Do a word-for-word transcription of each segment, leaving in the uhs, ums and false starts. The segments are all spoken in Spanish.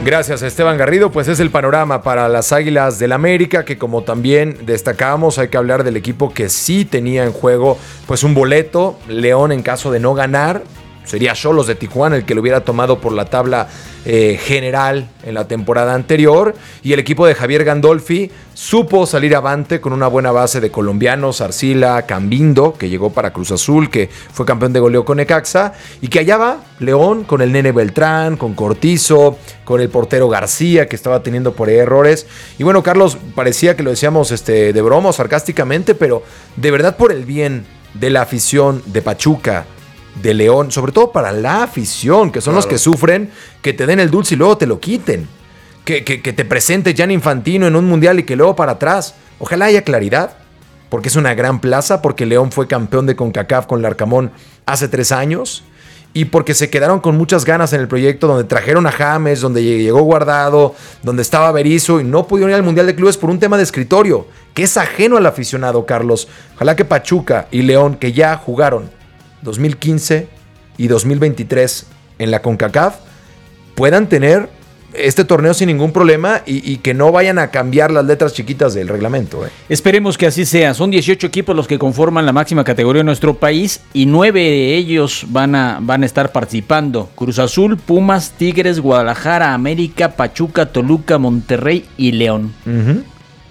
Gracias, Esteban Garrido. Pues es el panorama para las Águilas del América, que como también destacamos, hay que hablar del equipo que sí tenía en juego pues un boleto. León, en caso de no ganar, sería Xolos de Tijuana el que lo hubiera tomado por la tabla eh, general en la temporada anterior. Y el equipo de Javier Gandolfi supo salir avante con una buena base de colombianos, Arcila, Cambindo, que llegó para Cruz Azul, que fue campeón de goleo con Necaxa, y que allá va León con el Nene Beltrán, con Cortizo, con el portero García, que estaba teniendo por ahí errores. Y bueno, Carlos, parecía que lo decíamos este, de broma o sarcásticamente, pero de verdad por el bien de la afición de Pachuca, de León, sobre todo para la afición, que son claro. los que sufren, que te den el dulce y luego te lo quiten, que, que, que te presente Gianni Infantino en un mundial y que luego para atrás. Ojalá haya claridad, porque es una gran plaza, porque León fue campeón de CONCACAF con Larcamón hace tres años, y porque se quedaron con muchas ganas en el proyecto, donde trajeron a James, donde llegó Guardado, donde estaba Berizzo, y no pudieron ir al Mundial de Clubes por un tema de escritorio, que es ajeno al aficionado, Carlos. Ojalá que Pachuca y León, que ya jugaron dos mil quince y dos mil veintitrés en la CONCACAF, puedan tener este torneo sin ningún problema y, y que no vayan a cambiar las letras chiquitas del reglamento. ¿eh? Esperemos que así sea. Son dieciocho equipos los que conforman la máxima categoría de nuestro país y nueve de ellos van a, van a estar participando. Cruz Azul, Pumas, Tigres, Guadalajara, América, Pachuca, Toluca, Monterrey y León. Uh-huh.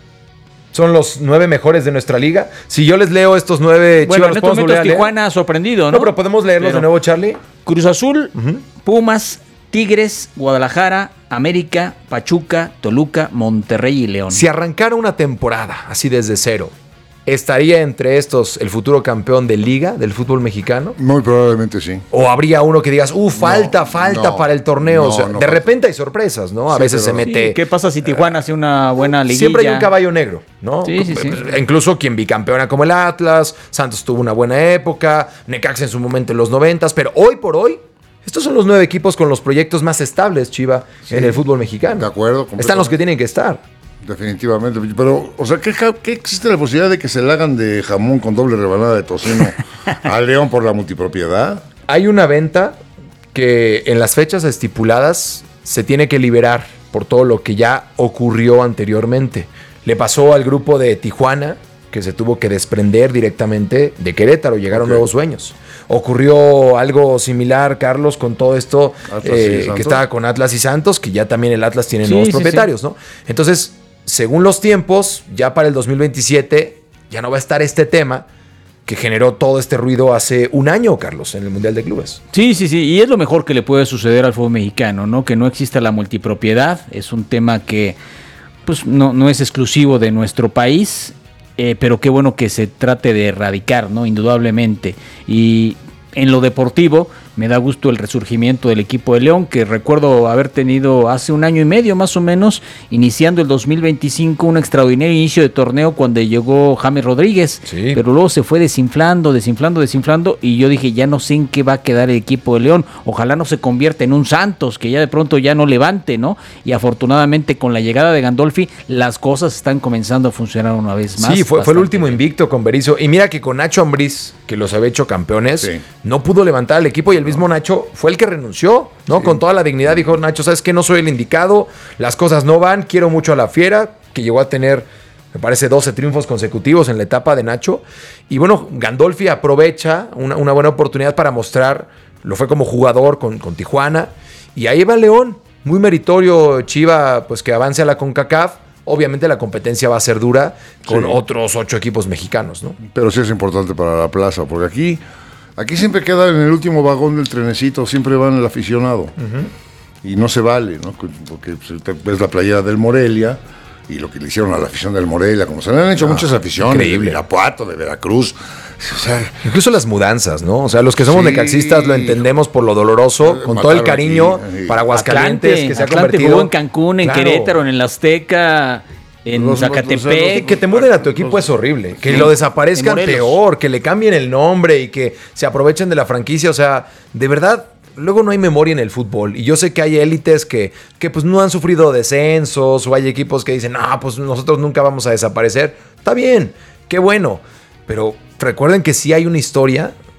Son los nueve mejores de nuestra liga. Si yo les leo estos nueve, bueno, Chivas, en estos momentos Tijuana ha sorprendido, ¿no? No, pero podemos leerlos pero, de nuevo, Charlie. Cruz Azul, uh-huh. Pumas, Tigres, Guadalajara, América, Pachuca, Toluca, Monterrey y León. Si arrancara una temporada así desde cero, ¿estaría entre estos el futuro campeón de liga del fútbol mexicano? Muy probablemente sí. ¿O habría uno que digas, uh, falta, no, falta no, para el torneo? No, o sea, no, de no, repente hay sorpresas, ¿no? A sí, veces se mete... Sí, ¿qué pasa si Tijuana hace una buena liguilla? Siempre hay un caballo negro, ¿no? Sí, sí, sí. Incluso quien bicampeona como el Atlas, Santos tuvo una buena época, Necaxa en su momento en los noventas, pero hoy por hoy, estos son los nueve equipos con los proyectos más estables, Chiva, sí, en el fútbol mexicano. De acuerdo. Están los que tienen que estar. Definitivamente, pero, o sea, ¿qué, ¿qué existe la posibilidad de que se le hagan de jamón con doble rebanada de tocino a León por la multipropiedad? Hay una venta que en las fechas estipuladas se tiene que liberar por todo lo que ya ocurrió anteriormente. Le pasó al grupo de Tijuana, que se tuvo que desprender directamente de Querétaro, llegaron okay. nuevos dueños. Ocurrió algo similar, Carlos, con todo esto eh, que estaba con Atlas y Santos, que ya también el Atlas tiene sí, nuevos sí, propietarios, sí. ¿no? Entonces, según los tiempos, ya para el dos mil veintisiete ya no va a estar este tema que generó todo este ruido hace un año, Carlos, en el Mundial de Clubes. Sí, sí, sí, y es lo mejor que le puede suceder al fútbol mexicano, ¿no? Que no exista la multipropiedad, es un tema que pues no, no es exclusivo de nuestro país. Eh, pero qué bueno que se trate de erradicar, ¿no? Indudablemente. Y en lo deportivo, me da gusto el resurgimiento del equipo de León, que recuerdo haber tenido hace un año y medio más o menos, iniciando el dos mil veinticinco, un extraordinario inicio de torneo cuando llegó James Rodríguez, sí. pero luego se fue desinflando, desinflando, desinflando, y yo dije, ya no sé en qué va a quedar el equipo de León, ojalá no se convierta en un Santos, que ya de pronto ya no levante, ¿no? Y afortunadamente con la llegada de Gandolfi, las cosas están comenzando a funcionar una vez más. Sí, fue, fue el último bien. invicto con Berizzo, y mira que con Nacho Ambriz, que los había hecho campeones, sí. no pudo levantar al equipo, y el mismo Nacho fue el que renunció, ¿no? Sí. Con toda la dignidad dijo, Nacho, ¿sabes qué? No soy el indicado, las cosas no van, quiero mucho a la Fiera, que llegó a tener, me parece, doce triunfos consecutivos en la etapa de Nacho. Y bueno, Gandolfi aprovecha una, una buena oportunidad para mostrar, lo fue como jugador con, con Tijuana, y ahí va León, muy meritorio, Chiva, pues que avance a la CONCACAF. Obviamente la competencia va a ser dura con sí. otros ocho equipos mexicanos, ¿no? Pero sí es importante para la plaza, porque aquí... Aquí siempre queda en el último vagón del trenecito, siempre van el aficionado. Uh-huh. Y no se vale, ¿no? Porque ves la playera del Morelia y lo que le hicieron a la afición del Morelia, como se le han hecho ah, muchas aficiones, increíble. De Irapuato, de Veracruz. O sea, incluso las mudanzas, ¿no? O sea, los que somos sí. necaxistas lo entendemos por lo doloroso, con todo el cariño aquí, para Aguascalientes, Atlante, que se ha Atlante convertido. Jugó en Cancún, en claro. Querétaro, en el Azteca. En los, Zacatepec. Los, los, que te muden a tu equipo los, es horrible. Que sí, lo desaparezcan peor, que le cambien el nombre y que se aprovechen de la franquicia. O sea, de verdad, luego no hay memoria en el fútbol. Y yo sé que hay élites que, que pues no han sufrido descensos, o hay equipos que dicen, no, pues nosotros nunca vamos a desaparecer. Está bien, qué bueno. Pero recuerden que sí hay una historia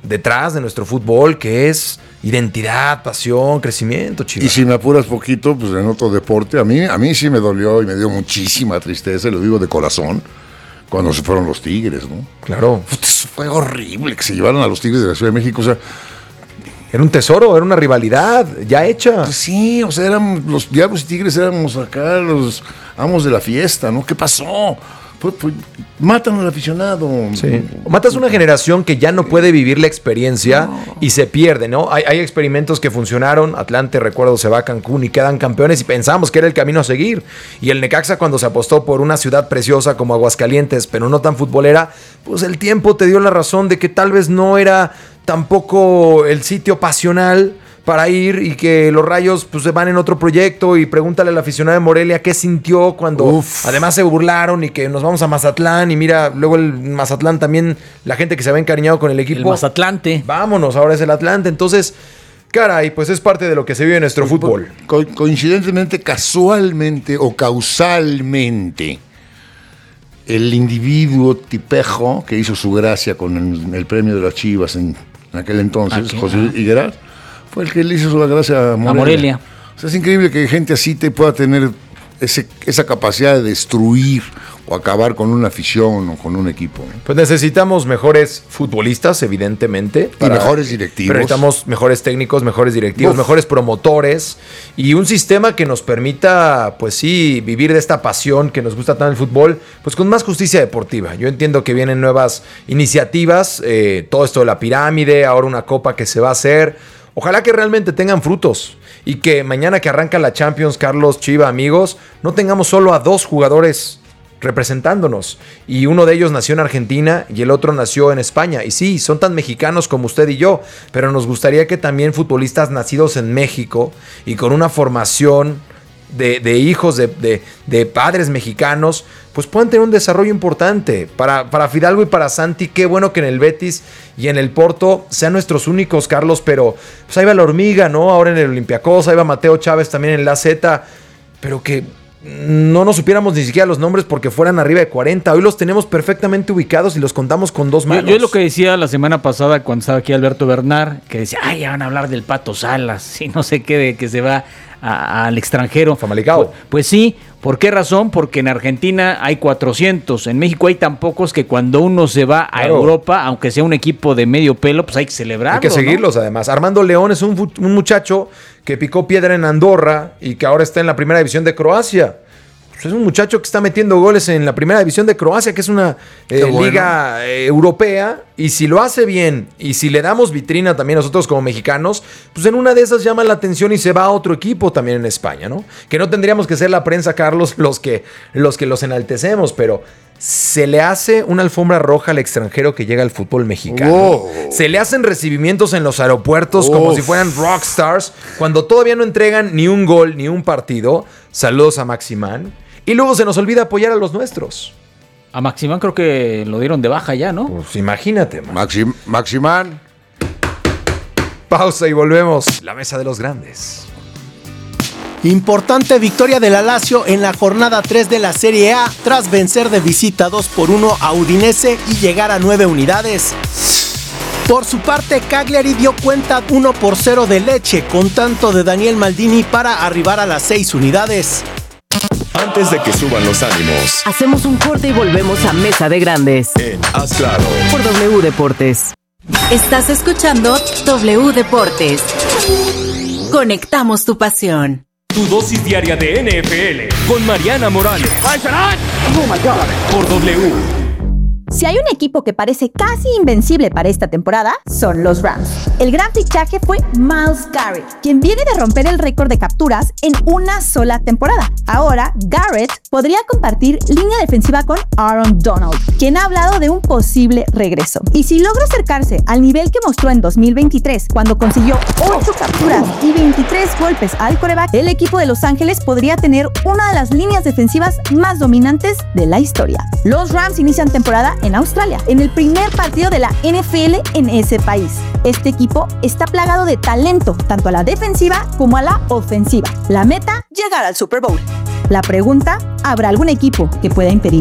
detrás de nuestro fútbol, que es identidad, pasión, crecimiento, Chiva. Y si me apuras poquito, pues en otro deporte, a mí, a mí sí me dolió y me dio muchísima tristeza, y lo digo de corazón, cuando se fueron los Tigres, ¿no? Claro. Fue horrible que se llevaran a los Tigres de la Ciudad de México, o sea... Era un tesoro, era una rivalidad ya hecha. Pues sí, o sea, éramos, los Diablos y Tigres éramos acá los amos de la fiesta, ¿no? ¿Qué pasó? Pues, pues, matan al aficionado. Sí. Matas una generación que ya no puede vivir la experiencia no. y se pierde, ¿no? Hay, hay experimentos que funcionaron. Atlante, recuerdo, se va a Cancún y quedan campeones y pensamos que era el camino a seguir. Y el Necaxa, cuando se apostó por una ciudad preciosa como Aguascalientes, pero no tan futbolera, pues el tiempo te dio la razón de que tal vez no era tampoco el sitio pasional para ir, y que los Rayos pues se van en otro proyecto. Y pregúntale al aficionado de Morelia qué sintió cuando Uf. además se burlaron y que nos vamos a Mazatlán, y mira, luego el Mazatlán también, la gente que se había encariñado con el equipo. El Mazatlante. Vámonos, ahora es el Atlante. Entonces, caray, pues es parte de lo que se vive en nuestro co- fútbol. Co- coincidentemente, casualmente o causalmente, el individuo tipejo que hizo su gracia con el, el premio de las Chivas en, en aquel entonces, Aquí, José ah. Higueras, fue el que le hizo la gracia a Morelia. A Morelia. O sea, es increíble que gente así te pueda tener ese, esa capacidad de destruir o acabar con una afición o con un equipo, ¿no? Pues necesitamos mejores futbolistas, evidentemente. Para, y mejores directivos. Pero necesitamos mejores técnicos, mejores directivos, Uf. mejores promotores, y un sistema que nos permita, pues sí, vivir de esta pasión que nos gusta tanto el fútbol, pues con más justicia deportiva. Yo entiendo que vienen nuevas iniciativas, eh, todo esto de la pirámide, ahora una copa que se va a hacer. Ojalá que realmente tengan frutos y que mañana que arranca la Champions, Carlos, Chiva, amigos, no tengamos solo a dos jugadores representándonos, y uno de ellos nació en Argentina y el otro nació en España, y sí, son tan mexicanos como usted y yo, pero nos gustaría que también futbolistas nacidos en México y con una formación de, de hijos de, de, de padres mexicanos, pues puedan tener un desarrollo importante. Para, para Fidalgo y para Santi, qué bueno que en el Betis y en el Porto sean nuestros únicos, Carlos, pero pues ahí va la hormiga, ¿no? Ahora en el Olympiacos, ahí va Mateo Chávez también en la Z, pero que no nos supiéramos ni siquiera los nombres porque fueran arriba de cuarenta. Hoy los tenemos perfectamente ubicados y los contamos con dos manos. Yo, yo es lo que decía la semana pasada cuando estaba aquí Alberto Bernard, que decía, ay, ya van a hablar del Pato Salas y no sé qué, de que se va a, al extranjero. Famalicao. Pues, pues sí, ¿por qué razón? Porque en Argentina hay cuatrocientos, en México hay tan pocos que cuando uno se va a claro. Europa, aunque sea un equipo de medio pelo, pues hay que celebrarlo. Hay que seguirlos, ¿no? Además. Armando León es un, un muchacho que picó piedra en Andorra y que ahora está en la primera división de Croacia. Pues es un muchacho que está metiendo goles en la primera división de Croacia, que es una eh, bueno. liga eh, europea, y si lo hace bien y si le damos vitrina también nosotros como mexicanos, pues en una de esas llama la atención y se va a otro equipo también en España, ¿no? Que no tendríamos que ser la prensa, Carlos, los que los, que los enaltecemos, pero se le hace una alfombra roja al extranjero que llega al fútbol mexicano. Oh. Se le hacen recibimientos en los aeropuertos oh. como si fueran rockstars, cuando todavía no entregan ni un gol ni un partido. Saludos a Maximán. Y luego se nos olvida apoyar a los nuestros. A Maximán creo que lo dieron de baja ya, ¿no? Pues imagínate. Maxim, Maximán. Pausa y volvemos. La mesa de los grandes. Importante victoria de la Lazio en la jornada tres de la Serie A tras vencer de visita dos por uno a Udinese y llegar a nueve unidades. Por su parte, Cagliari dio cuenta uno por cero de Lecce con tanto de Daniel Maldini para arribar a las seis unidades. Antes de que suban los ánimos, hacemos un corte y volvemos a Mesa de Grandes en Haz Claro por W Deportes. Estás escuchando W Deportes. Conectamos tu pasión. Tu dosis diaria de N F L con Mariana Morales. Oh my God. Por W. Si hay un equipo que parece casi invencible para esta temporada, son los Rams. El gran fichaje fue Myles Garrett, quien viene de romper el récord de capturas en una sola temporada. Ahora, Garrett podría compartir línea defensiva con Aaron Donald, quien ha hablado de un posible regreso. Y si logra acercarse al nivel que mostró en dos mil veintitrés, cuando consiguió ocho capturas y veintitrés golpes al quarterback, el equipo de Los Ángeles podría tener una de las líneas defensivas más dominantes de la historia. Los Rams inician temporada en Australia, en el primer partido de la N F L en ese país. Este equipo está plagado de talento, tanto a la defensiva como a la ofensiva. La meta, llegar al Super Bowl. La pregunta, ¿habrá algún equipo que pueda impedirlo?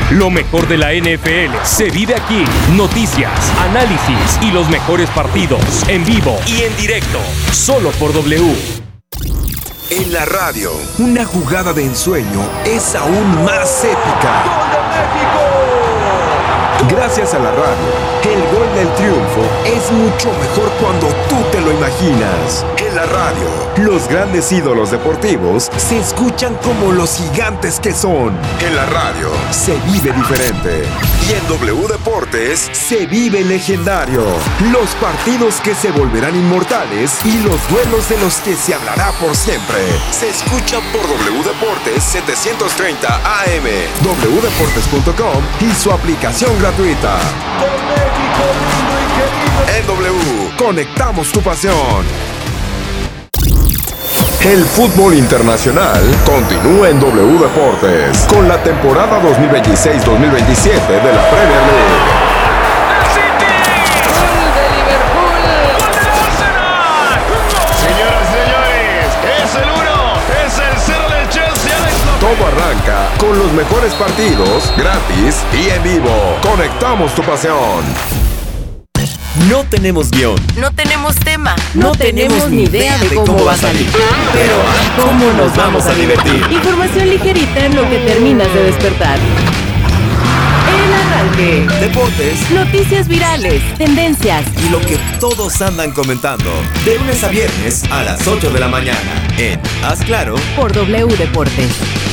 Lo mejor de la N F L se vive aquí. Noticias, análisis y los mejores partidos en vivo y en directo. Solo por W. En la radio, una jugada de ensueño es aún más épica. ¡Gol de México! Gracias a la radio, el gol del triunfo es mucho mejor cuando tú te lo imaginas. En la radio, los grandes ídolos deportivos se escuchan como los gigantes que son. En la radio, se vive diferente. Y en W Deportes, se vive legendario. Los partidos que se volverán inmortales y los duelos de los que se hablará por siempre. Se escuchan por W Deportes setecientos treinta A M, w deportes punto com y su aplicación gratuita. Con México lindo y querido. En W, conectamos tu pasión. El fútbol internacional continúa en W Deportes con la temporada dos mil veintiséis dos mil veintisiete de la Premier League. ¡El City! ¡Gol de Liverpool! ¡Gol del Arsenal! Señoras y señores, es el uno, es el cero del Chelsea. Alex López. Todo arranca con los mejores partidos, gratis y en vivo. Conectamos tu pasión. No tenemos guión. No tenemos tema. No, no tenemos ni idea de cómo va a salir. Pero ¿cómo nos vamos a divertir? Información ligerita en lo que terminas de despertar. El arranque. Deportes. Noticias virales. Tendencias. Y lo que todos andan comentando. De lunes a viernes a las ocho de la mañana. En Haz Claro. Por W Deportes.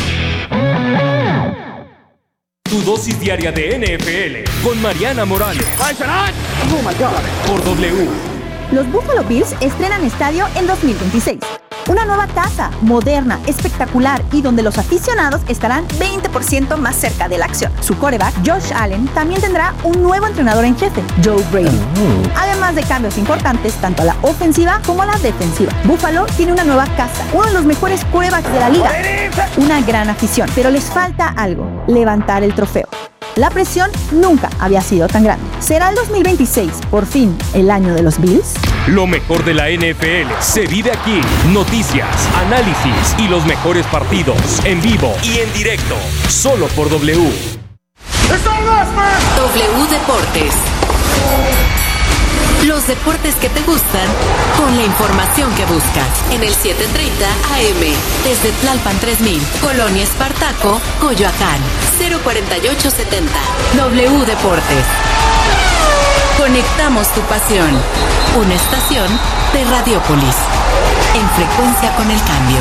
Tu dosis diaria de N F L con Mariana Morales. Oh my God. Por W. Los Buffalo Bills estrenan estadio en dos mil veintiséis. Una nueva casa, moderna, espectacular y donde los aficionados estarán veinte por ciento más cerca de la acción. Su quarterback, Josh Allen, también tendrá un nuevo entrenador en jefe, Joe Brady. Además de cambios importantes tanto a la ofensiva como a la defensiva. Buffalo tiene una nueva casa, uno de los mejores quarterbacks de la liga. Una gran afición, pero les falta algo, levantar el trofeo. La presión nunca había sido tan grande. ¿Será el dos mil veintiséis, por fin, el año de los Bills? Lo mejor de la N F L se vive aquí. Noticias, análisis y los mejores partidos en vivo y en directo. Solo por W. W Deportes. Los deportes que te gustan con la información que buscas. En el setecientos treinta A M. Desde Tlalpan tres mil. Colonia Espartaco, Coyoacán. cero cuarenta y ocho setenta. W Deportes. Conectamos tu pasión. Una estación de Radiópolis. En frecuencia con el cambio.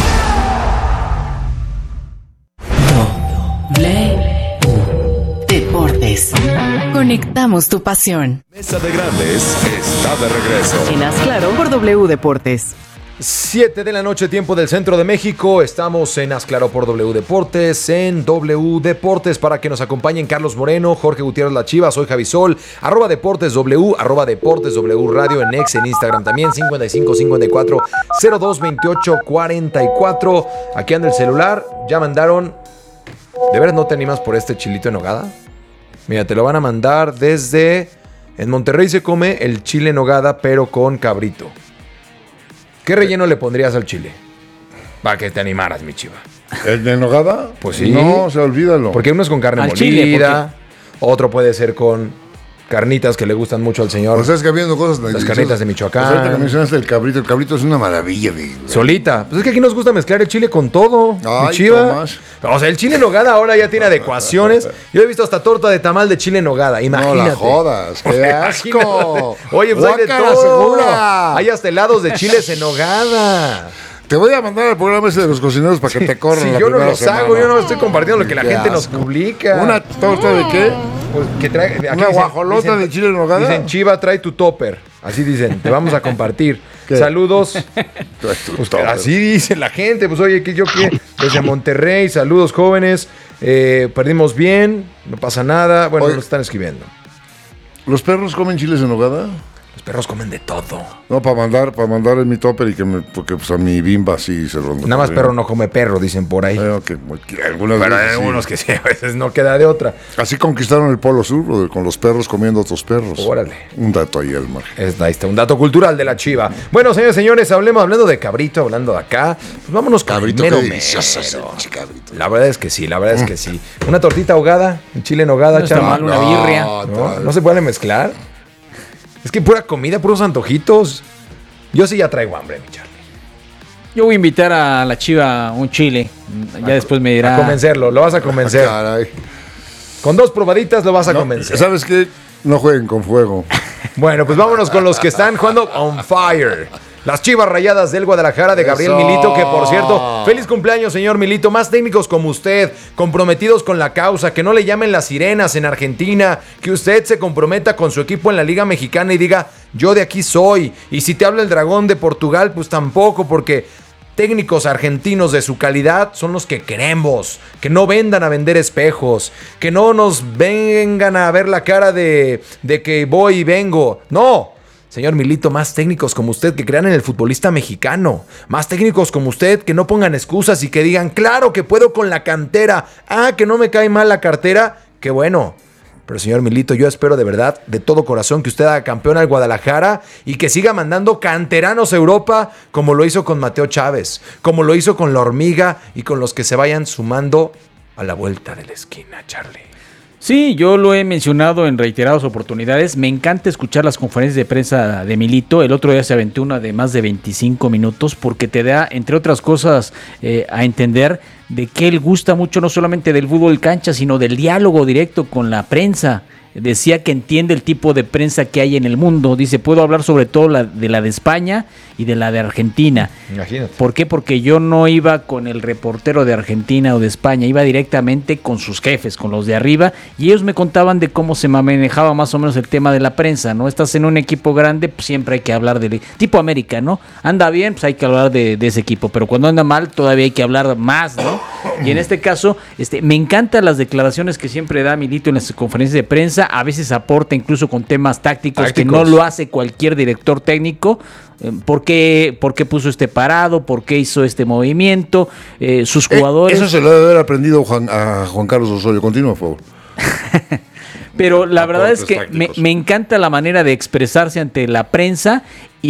W Deportes. Conectamos tu pasión. Mesa de Grandes está de regreso. En Haz Claro por W Deportes. siete de la noche, tiempo del centro de México. Estamos en Haz Claro por W Deportes, en W Deportes, para que nos acompañen Carlos Moreno, Jorge Gutiérrez La Chiva, soy Javi Sol, arroba Deportes W, arroba Deportes W Radio en X, en Instagram también, cincuenta y cinco cincuenta y cuatro cero dos veintiocho cuarenta y cuatro. Aquí anda el celular, ya mandaron. ¿De veras no te animas por este chilito en nogada? Mira, te lo van a mandar desde... En Monterrey se come el chile en nogada, pero con cabrito. ¿Qué relleno le pondrías al chile? Para que te animaras, mi chiva. ¿El de nogada? Pues sí. No, o sea, olvídalo. Porque uno es con carne Al molida, chile, otro puede ser con carnitas que le gustan mucho al señor. O sea, es que habiendo cosas... Las carnitas de Michoacán. Pues ahorita que mencionaste el cabrito, el cabrito es una maravilla. De, Solita. Pues es que aquí nos gusta mezclar el chile con todo. Ay, mi chiva. Tomás. O sea, el chile en nogada ahora ya tiene adecuaciones. Yo he visto hasta torta de tamal de chile en nogada. Imagínate. No la jodas, qué asco. Oye, pues hay de Guácala, todo. segura. Hay hasta helados de chiles en nogada. Te voy a mandar al programa ese de los cocineros para que te corran Si la yo no primera los semana. hago, yo no estoy compartiendo lo que la Qué gente nos asco. publica. ¿Una torta de qué? Pues que trae, aquí ¿Una dicen- guajolota dicen- de chile en nogada? Dicen, Chiva, trae tu topper. Así dicen, te vamos a compartir. ¿Qué? Saludos. Trae tu Pues, topper. así dice la gente. Pues oye, que yo que desde Monterrey, saludos jóvenes. Eh, perdimos bien, no pasa nada. Bueno, Oye. nos están escribiendo. ¿Los perros comen chiles en nogada? Los perros comen de todo. No, para mandar, para mandar en mi topper y que me, porque pues a mi bimba sí se ronda. Nada más perro no come perro, dicen por ahí. Bueno, que, que algunas Pero hay veces algunos sí. que sí, a veces no queda de otra. Así conquistaron el Polo Sur, brother, con los perros comiendo otros perros. Órale. Un dato ahí al margen. Es, ahí está, un dato cultural de la chiva. Bueno, señores, señores, hablemos, hablando de cabrito, hablando de acá. Pues vámonos con Cabrito, el mero qué mero. delicioso ese pinche cabrito. La verdad es que sí, la verdad es que sí. Una tortita ahogada, un chile en hogada, No está Charlie. mal, una birria. ¿No? ¿No se puede mezclar? Es que pura comida, puros antojitos. Yo sí ya traigo hambre, mi Charlie. Yo voy a invitar a la chiva un chile. Ya A- después me dirá. A convencerlo, lo vas a convencer. Caray. Con dos probaditas lo vas a No, convencer. ¿Sabes qué? No jueguen con fuego. Bueno, pues vámonos con los que están jugando on fire. Las Chivas Rayadas del Guadalajara de Gabriel Eso. Milito, que por cierto, feliz cumpleaños, señor Milito. Más técnicos como usted, comprometidos con la causa, que no le llamen las sirenas en Argentina, que usted se comprometa con su equipo en la Liga Mexicana y diga, yo de aquí soy. Y si te habla el Dragón de Portugal, pues tampoco, porque técnicos argentinos de su calidad son los que queremos. Que no vendan a vender espejos. Que no nos vengan a ver la cara de, de que voy y vengo. No. Señor Milito, más técnicos como usted que crean en el futbolista mexicano. Más técnicos como usted que no pongan excusas y que digan, claro que puedo con la cantera. Ah, que no me cae mal la cartera. Qué bueno. Pero señor Milito, yo espero de verdad, de todo corazón, que usted haga campeón al Guadalajara y que siga mandando canteranos a Europa como lo hizo con Mateo Chávez, como lo hizo con La Hormiga y con los que se vayan sumando a la vuelta de la esquina, Charlie. Sí, yo lo he mencionado en reiteradas oportunidades. Me encanta escuchar las conferencias de prensa de Milito. El otro día se aventó una de más de veinticinco minutos porque te da, entre otras cosas, eh, a entender de que él gusta mucho no solamente del fútbol cancha, sino del diálogo directo con la prensa. Decía que entiende el tipo de prensa que hay en el mundo. Dice, puedo hablar sobre todo la, de la de España y de la de Argentina. Imagínate. ¿Por qué? Porque yo no iba con el reportero de Argentina o de España, iba directamente con sus jefes, con los de arriba, y ellos me contaban de cómo se manejaba más o menos el tema de la prensa, ¿no? Estás en un equipo grande, pues siempre hay que hablar de... Tipo América, ¿no? Anda bien, pues hay que hablar de, de ese equipo, pero cuando anda mal todavía hay que hablar más, ¿no? Y en este caso, este, me encantan las declaraciones que siempre da Milito en las conferencias de prensa, a veces aporta incluso con temas tácticos, tácticos. que no lo hace cualquier director técnico. ¿Por qué, ¿Por qué puso este parado? ¿Por qué hizo este movimiento? Eh, sus jugadores... Eh, eso se lo debe haber aprendido Juan, a Juan Carlos Osorio. Continúa, por favor. Pero la verdad es que me, me encanta la manera de expresarse ante la prensa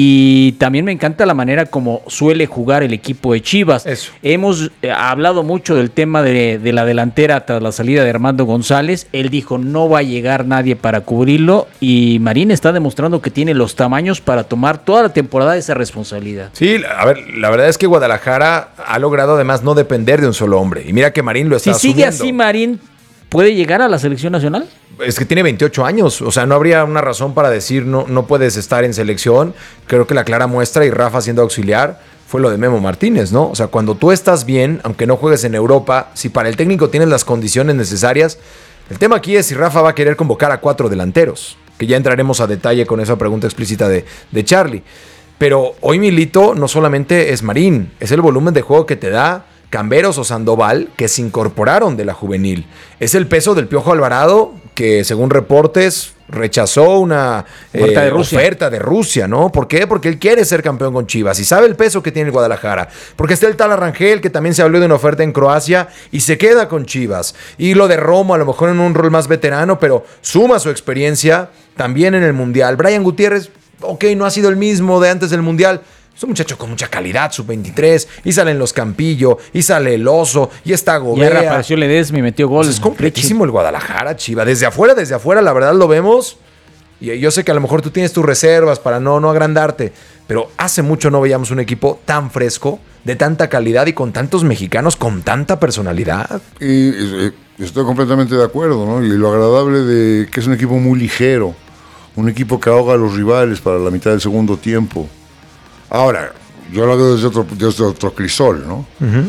y también me encanta la manera como suele jugar el equipo de Chivas. Eso. Hemos eh, hablado mucho del tema de, de la delantera tras la salida de Armando González. Él dijo no va a llegar nadie para cubrirlo y Marín está demostrando que tiene los tamaños para tomar toda la temporada esa responsabilidad. Sí, a ver, la verdad es que Guadalajara ha logrado además no depender de un solo hombre. Y mira que Marín lo está si sigue asumiendo. así, Marín ¿puede llegar a la selección nacional? Es que tiene veintiocho años, o sea, no habría una razón para decir no, no puedes estar en selección. Creo que la clara muestra, y Rafa siendo auxiliar, fue lo de Memo Martínez, ¿no? O sea, cuando tú estás bien, aunque no juegues en Europa, si para el técnico tienes las condiciones necesarias, el tema aquí es si Rafa va a querer convocar a cuatro delanteros, que ya entraremos a detalle con esa pregunta explícita de, de Charlie. Pero hoy Milito no solamente es Marín, es el volumen de juego que te da Camberos o Sandoval, que se incorporaron de la juvenil. Es el peso del Piojo Alvarado, que según reportes rechazó una oferta, eh, de Rusia. oferta de Rusia, ¿no? ¿Por qué? Porque él quiere ser campeón con Chivas y sabe el peso que tiene el Guadalajara. Porque está el tal Arrangel, que también se habló de una oferta en Croacia y se queda con Chivas. Y lo de Romo, a lo mejor en un rol más veterano, pero suma su experiencia también en el Mundial. Brian Gutiérrez, ok, no ha sido el mismo de antes del Mundial. Es un muchacho con mucha calidad, sub veintitrés, y salen los Campillo, y sale el Oso, y está Gobea. Y ahora apareció Ledesma y metió gol. Pues es completísimo el Guadalajara, Chiva. Desde afuera, desde afuera, la verdad lo vemos. Y yo sé que a lo mejor tú tienes tus reservas para no, no agrandarte, pero hace mucho no veíamos un equipo tan fresco, de tanta calidad y con tantos mexicanos con tanta personalidad. Y, y, estoy completamente de acuerdo, ¿no? Y lo agradable de que es un equipo muy ligero, un equipo que ahoga a los rivales para la mitad del segundo tiempo. Ahora, yo lo veo desde otro, desde otro crisol, ¿no? Uh-huh.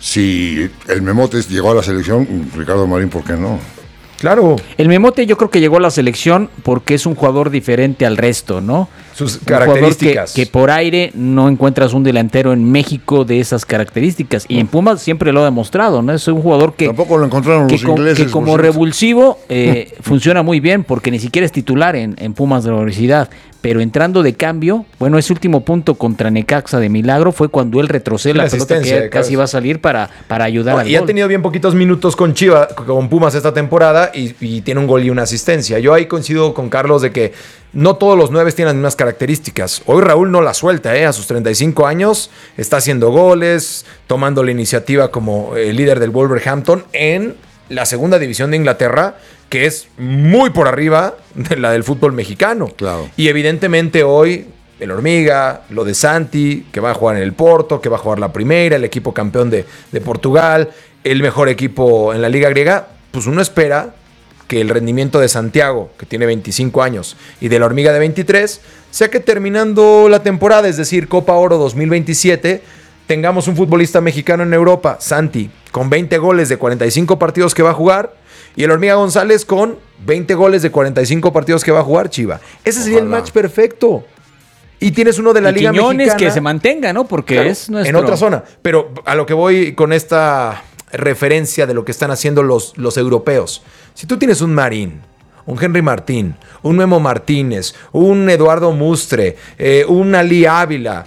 Si el Memotes llegó a la selección, Ricardo Marín, ¿por qué no? Claro. El Memote yo creo que llegó a la selección porque es un jugador diferente al resto, ¿no? Sus un características. Que, que por aire no encuentras un delantero en México de esas características. Y en Pumas siempre lo ha demostrado, ¿no? Es un jugador que... Tampoco lo encontraron que los com, ingleses. Que como revulsivo eh, funciona muy bien porque ni siquiera es titular en, en Pumas de la Universidad. pero entrando de cambio, bueno, ese último punto contra Necaxa de milagro fue cuando él retrocede la, la pelota que casi iba a salir para, para ayudar no, al y gol. Ha tenido bien poquitos minutos con Chivas, con Pumas esta temporada y, y tiene un gol y una asistencia. Yo ahí coincido con Carlos de que no todos los nueve tienen las mismas características. Hoy Raúl no la suelta, ¿eh? A sus treinta y cinco años está haciendo goles, tomando la iniciativa como el líder del Wolverhampton en la segunda división de Inglaterra, que es muy por arriba de la del fútbol mexicano. Claro. Y evidentemente hoy el Hormiga, lo de Santi, que va a jugar en el Porto, que va a jugar la primera, el equipo campeón de, de Portugal, el mejor equipo en la Liga Griega, pues uno espera que el rendimiento de Santiago, que tiene veinticinco años, y de la Hormiga de veintitrés, sea que terminando la temporada, es decir, Copa Oro dos mil veintisiete, tengamos un futbolista mexicano en Europa, Santi, con veinte goles de cuarenta y cinco partidos que va a jugar, y el Hormiga González con veinte goles de cuarenta y cinco partidos que va a jugar, Chiva. Ese Ojalá. Sería el match perfecto. Y tienes uno de la y Liga Quiñones Mexicana. Que se mantenga, ¿no? Porque claro, es nuestro... en otra zona. Pero a lo que voy con esta referencia de lo que están haciendo los, los europeos. Si tú tienes un Marín, un Henry Martín, un Memo Martínez, un Eduardo Mustre, eh, un Ali Ávila,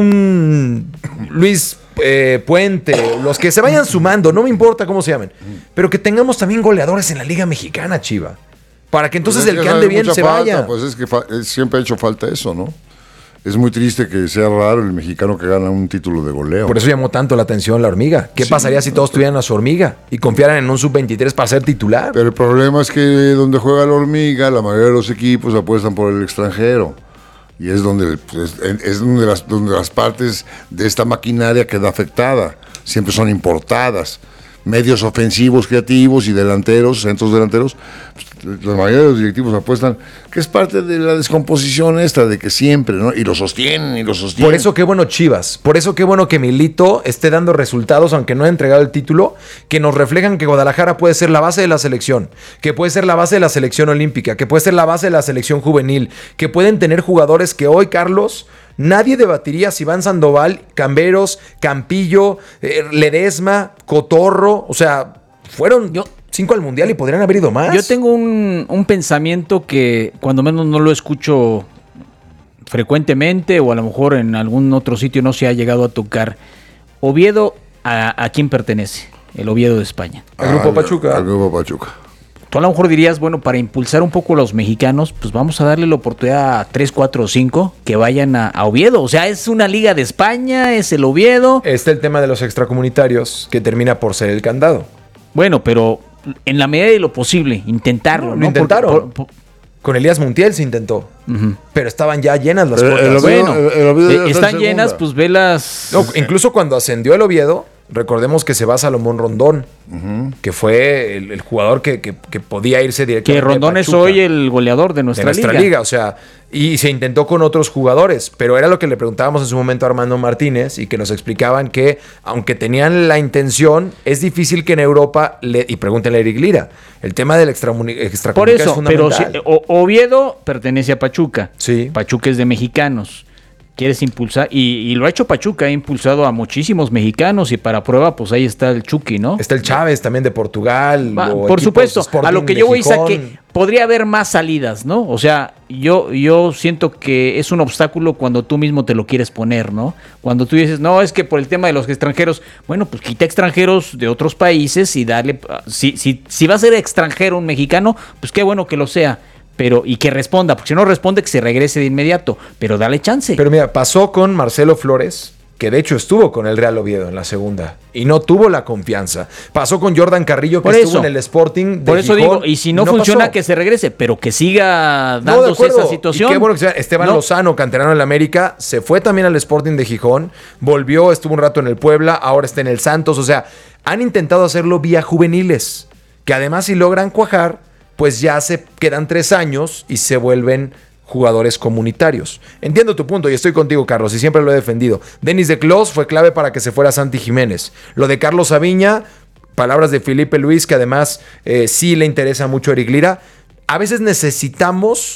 un Luis eh, Puente, los que se vayan sumando, no me importa cómo se llamen, pero que tengamos también goleadores en la Liga Mexicana, Chiva, para que entonces pues el que ande bien se falta, vaya. Pues es que fa- siempre ha hecho falta eso, ¿no? Es muy triste que sea raro el mexicano que gana un título de goleo. Por eso llamó tanto la atención la Hormiga. ¿Qué sí, pasaría si todos tuvieran a su Hormiga y confiaran en un sub veintitrés para ser titular? Pero el problema es que donde juega la Hormiga, la mayoría de los equipos apuestan por el extranjero. Y es donde, pues, es donde, las, donde las partes de esta maquinaria queda afectada. Siempre son importadas. Medios ofensivos, creativos y delanteros, centros delanteros, pues, la mayoría de los directivos apuestan que es parte de la descomposición esta de que siempre, ¿no? Y lo sostienen y lo sostienen. Por eso qué bueno Chivas, por eso qué bueno que Milito esté dando resultados, aunque no ha entregado el título, que nos reflejan que Guadalajara puede ser la base de la selección, que puede ser la base de la selección olímpica, que puede ser la base de la selección juvenil, que pueden tener jugadores que hoy, Carlos, nadie debatiría si van Sandoval, Camberos, Campillo, eh, Ledesma, Cotorro, o sea, fueron yo, cinco al Mundial y podrían haber ido más. Yo tengo un, un pensamiento que cuando menos no lo escucho frecuentemente o a lo mejor en algún otro sitio no se ha llegado a tocar. Oviedo, ¿a, a quién pertenece? El Oviedo de España. Al Grupo Pachuca. Al Grupo Pachuca. Tú a lo mejor dirías, bueno, para impulsar un poco a los mexicanos, pues vamos a darle la oportunidad a tres, cuatro o cinco que vayan a, a Oviedo. O sea, es una liga de España, es el Oviedo. Está el tema de los extracomunitarios, que termina por ser el candado. Bueno, pero en la medida de lo posible, intentarlo. No, ¿no? Lo intentaron. Por, por, por... Con Elías Montiel se intentó. Uh-huh. Pero estaban ya llenas las el, puertas. El Oviedo, bueno, el, el Oviedo eh, están llenas, pues velas. No, incluso cuando ascendió el Oviedo, recordemos que se va Salomón Rondón, uh-huh. que fue el, el jugador que, que, que podía irse directamente. Que Rondón es hoy el goleador de nuestra, de nuestra liga. liga. O sea, y se intentó con otros jugadores, pero era lo que le preguntábamos en su momento a Armando Martínez y que nos explicaban que, aunque tenían la intención, es difícil que en Europa, le, y pregúntenle a Eric Lira, el tema del extracomunicación Por eso, es fundamental. pero si, o, Oviedo pertenece a Pachuca. Sí. Pachuca es de mexicanos. Quieres impulsar, y, y lo ha hecho Pachuca, ha impulsado a muchísimos mexicanos y para prueba, pues ahí está el Chucky, ¿no? Está el Chávez también de Portugal. Va, por supuesto, a lo que yo voy es a que podría haber más salidas, ¿no? O sea, yo, yo siento que es un obstáculo cuando tú mismo te lo quieres poner, ¿no? Cuando tú dices, no, es que por el tema de los extranjeros, bueno, pues quita extranjeros de otros países y darle, si, si, si va a ser extranjero un mexicano, pues qué bueno que lo sea. Pero, y que responda, porque si no responde, que se regrese de inmediato, pero dale chance. Pero mira, pasó con Marcelo Flores, que de hecho estuvo con el Real Oviedo en la segunda, y no tuvo la confianza. Pasó con Jordan Carrillo, que por estuvo eso, en el Sporting de Por eso Gijón, digo, y si no, no funciona, pasó. Que se regrese, pero que siga No, dándose esa situación. Y qué bueno que sea. Esteban no. Lozano, canterano del América, se fue también al Sporting de Gijón, volvió, estuvo un rato en el Puebla, ahora está en el Santos. O sea, han intentado hacerlo vía juveniles, que además si logran cuajar, pues ya se quedan tres años y se vuelven jugadores comunitarios. Entiendo tu punto y estoy contigo, Carlos, y siempre lo he defendido. Denis de Clos fue clave para que se fuera Santi Jiménez. Lo de Carlos Aviña, palabras de Felipe Luis, que además eh, sí le interesa mucho a Eric Lira. A veces necesitamos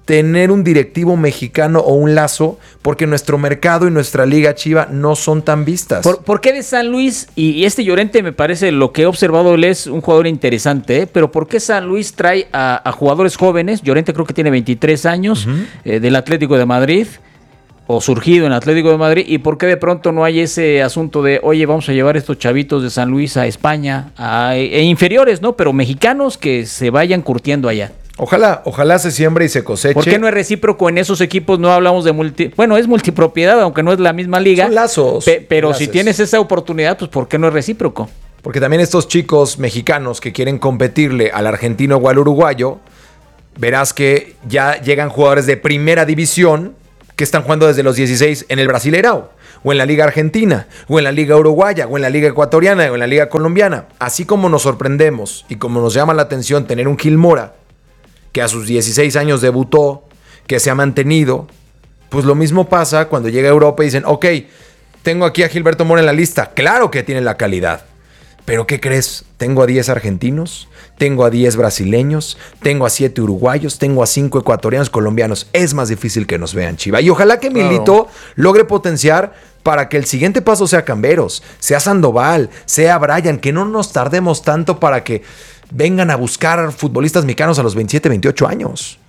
tener un directivo mexicano o un lazo, porque nuestro mercado y nuestra liga chiva no son tan vistas. ¿Por, ¿por qué de San Luis? Y, y este Llorente me parece, lo que he observado, él es un jugador interesante, ¿eh? Pero ¿por qué San Luis trae a, a jugadores jóvenes? Llorente creo que tiene veintitrés años, uh-huh. eh, del Atlético de Madrid, o surgido en Atlético de Madrid, y por qué de pronto no hay ese asunto de, oye, vamos a llevar estos chavitos de San Luis a España, a, e inferiores, ¿no? Pero mexicanos que se vayan curtiendo allá. Ojalá, ojalá se siembre y se coseche. ¿Por qué no es recíproco en esos equipos? No hablamos de multi... Bueno, es multipropiedad, aunque no es la misma liga. Son lazos. Pe- pero Lazos. Si tienes esa oportunidad, pues ¿por qué no es recíproco? Porque también estos chicos mexicanos que quieren competirle al argentino o al uruguayo, verás que ya llegan jugadores de primera división que están jugando desde los dieciséis en el Brasileirao, o en la Liga Argentina, o en la Liga Uruguaya, o en la Liga Ecuatoriana, o en la Liga Colombiana. Así como nos sorprendemos y como nos llama la atención tener un Gil Mora, que a sus dieciséis años debutó, que se ha mantenido, pues lo mismo pasa cuando llega a Europa y dicen, ok, tengo aquí a Gilberto Mora en la lista, claro que tiene la calidad, pero ¿qué crees? Tengo a diez argentinos, tengo a diez brasileños, tengo a siete uruguayos, tengo a cinco ecuatorianos, colombianos, es más difícil que nos vean, Chiva, y ojalá que Milito claro. logre potenciar para que el siguiente paso sea Camberos, sea Sandoval, sea Brian, que no nos tardemos tanto para que vengan a buscar futbolistas mexicanos a los veintisiete, veintiocho años.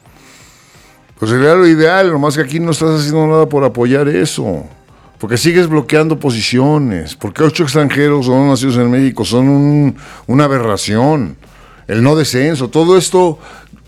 Pues sería lo ideal, nomás que aquí no estás haciendo nada por apoyar eso. Porque sigues bloqueando posiciones. Porque ocho extranjeros son nacidos en México, son un, una aberración. El no descenso, todo esto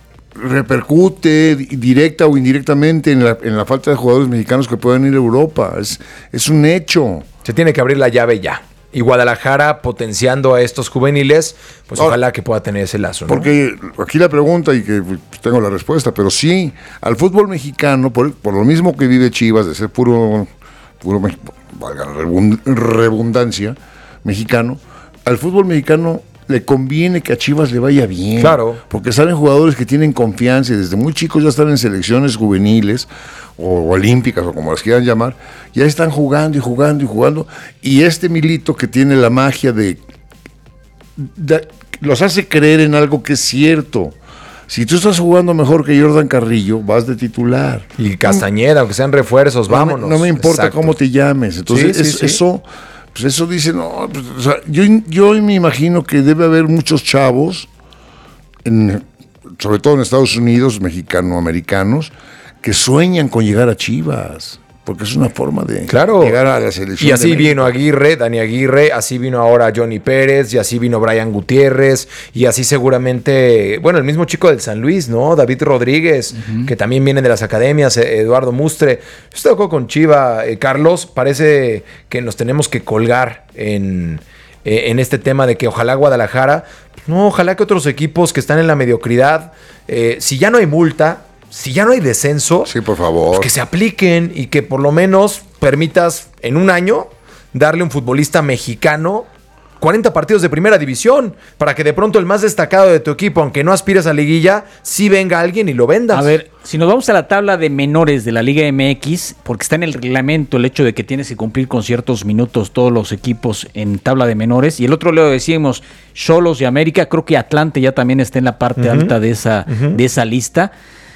repercute directa o indirectamente en la, en la falta de jugadores mexicanos que puedan ir a Europa. Es, es un hecho. Se tiene que abrir la llave ya. Y Guadalajara potenciando a estos juveniles, pues Ahora, ojalá que pueda tener ese lazo, ¿no? Porque aquí la pregunta, y que pues, tengo la respuesta, pero sí, al fútbol mexicano, por, por lo mismo que vive Chivas, de ser puro, puro valga la redundancia, mexicano, al fútbol mexicano le conviene que a Chivas le vaya bien. Claro. Porque salen jugadores que tienen confianza y desde muy chicos ya están en selecciones juveniles o, o olímpicas o como las quieran llamar, ya están jugando y jugando y jugando. Y este Milito que tiene la magia de, de los hace creer en algo que es cierto. Si tú estás jugando mejor que Jordan Carrillo, vas de titular. Y Castañeda, aunque sean refuerzos, no vámonos. Me, no me importa Exacto. cómo te llames. Entonces, sí, sí, es, sí. eso... Pues eso dice, no, pues, o sea, yo, yo me imagino que debe haber muchos chavos, en, sobre todo en Estados Unidos, mexicanoamericanos, que sueñan con llegar a Chivas, porque es una forma de claro. llegar a la selección. Y así vino Aguirre, Dani Aguirre, así vino ahora Johnny Pérez, y así vino Brian Gutiérrez, y así seguramente, bueno, el mismo chico del San Luis, ¿no? David Rodríguez, uh-huh. que también viene de las academias, Eduardo Mustre. Estoy de acuerdo con Chiva, eh, Carlos, parece que nos tenemos que colgar en, eh, en este tema de que ojalá Guadalajara, no, ojalá que otros equipos que están en la mediocridad, eh, si ya no hay multa, si ya no hay descenso, sí, por favor, pues que se apliquen y que por lo menos permitas en un año darle a un futbolista mexicano cuarenta partidos de primera división para que de pronto el más destacado de tu equipo, aunque no aspires a liguilla, sí venga alguien y lo vendas. A ver, si nos vamos a la tabla de menores de la Liga M X, porque está en el reglamento el hecho de que tienes que cumplir con ciertos minutos todos los equipos en tabla de menores, y el otro leo decíamos Xolos y América, creo que Atlante ya también está en la parte uh-huh. alta de esa, uh-huh. de esa lista.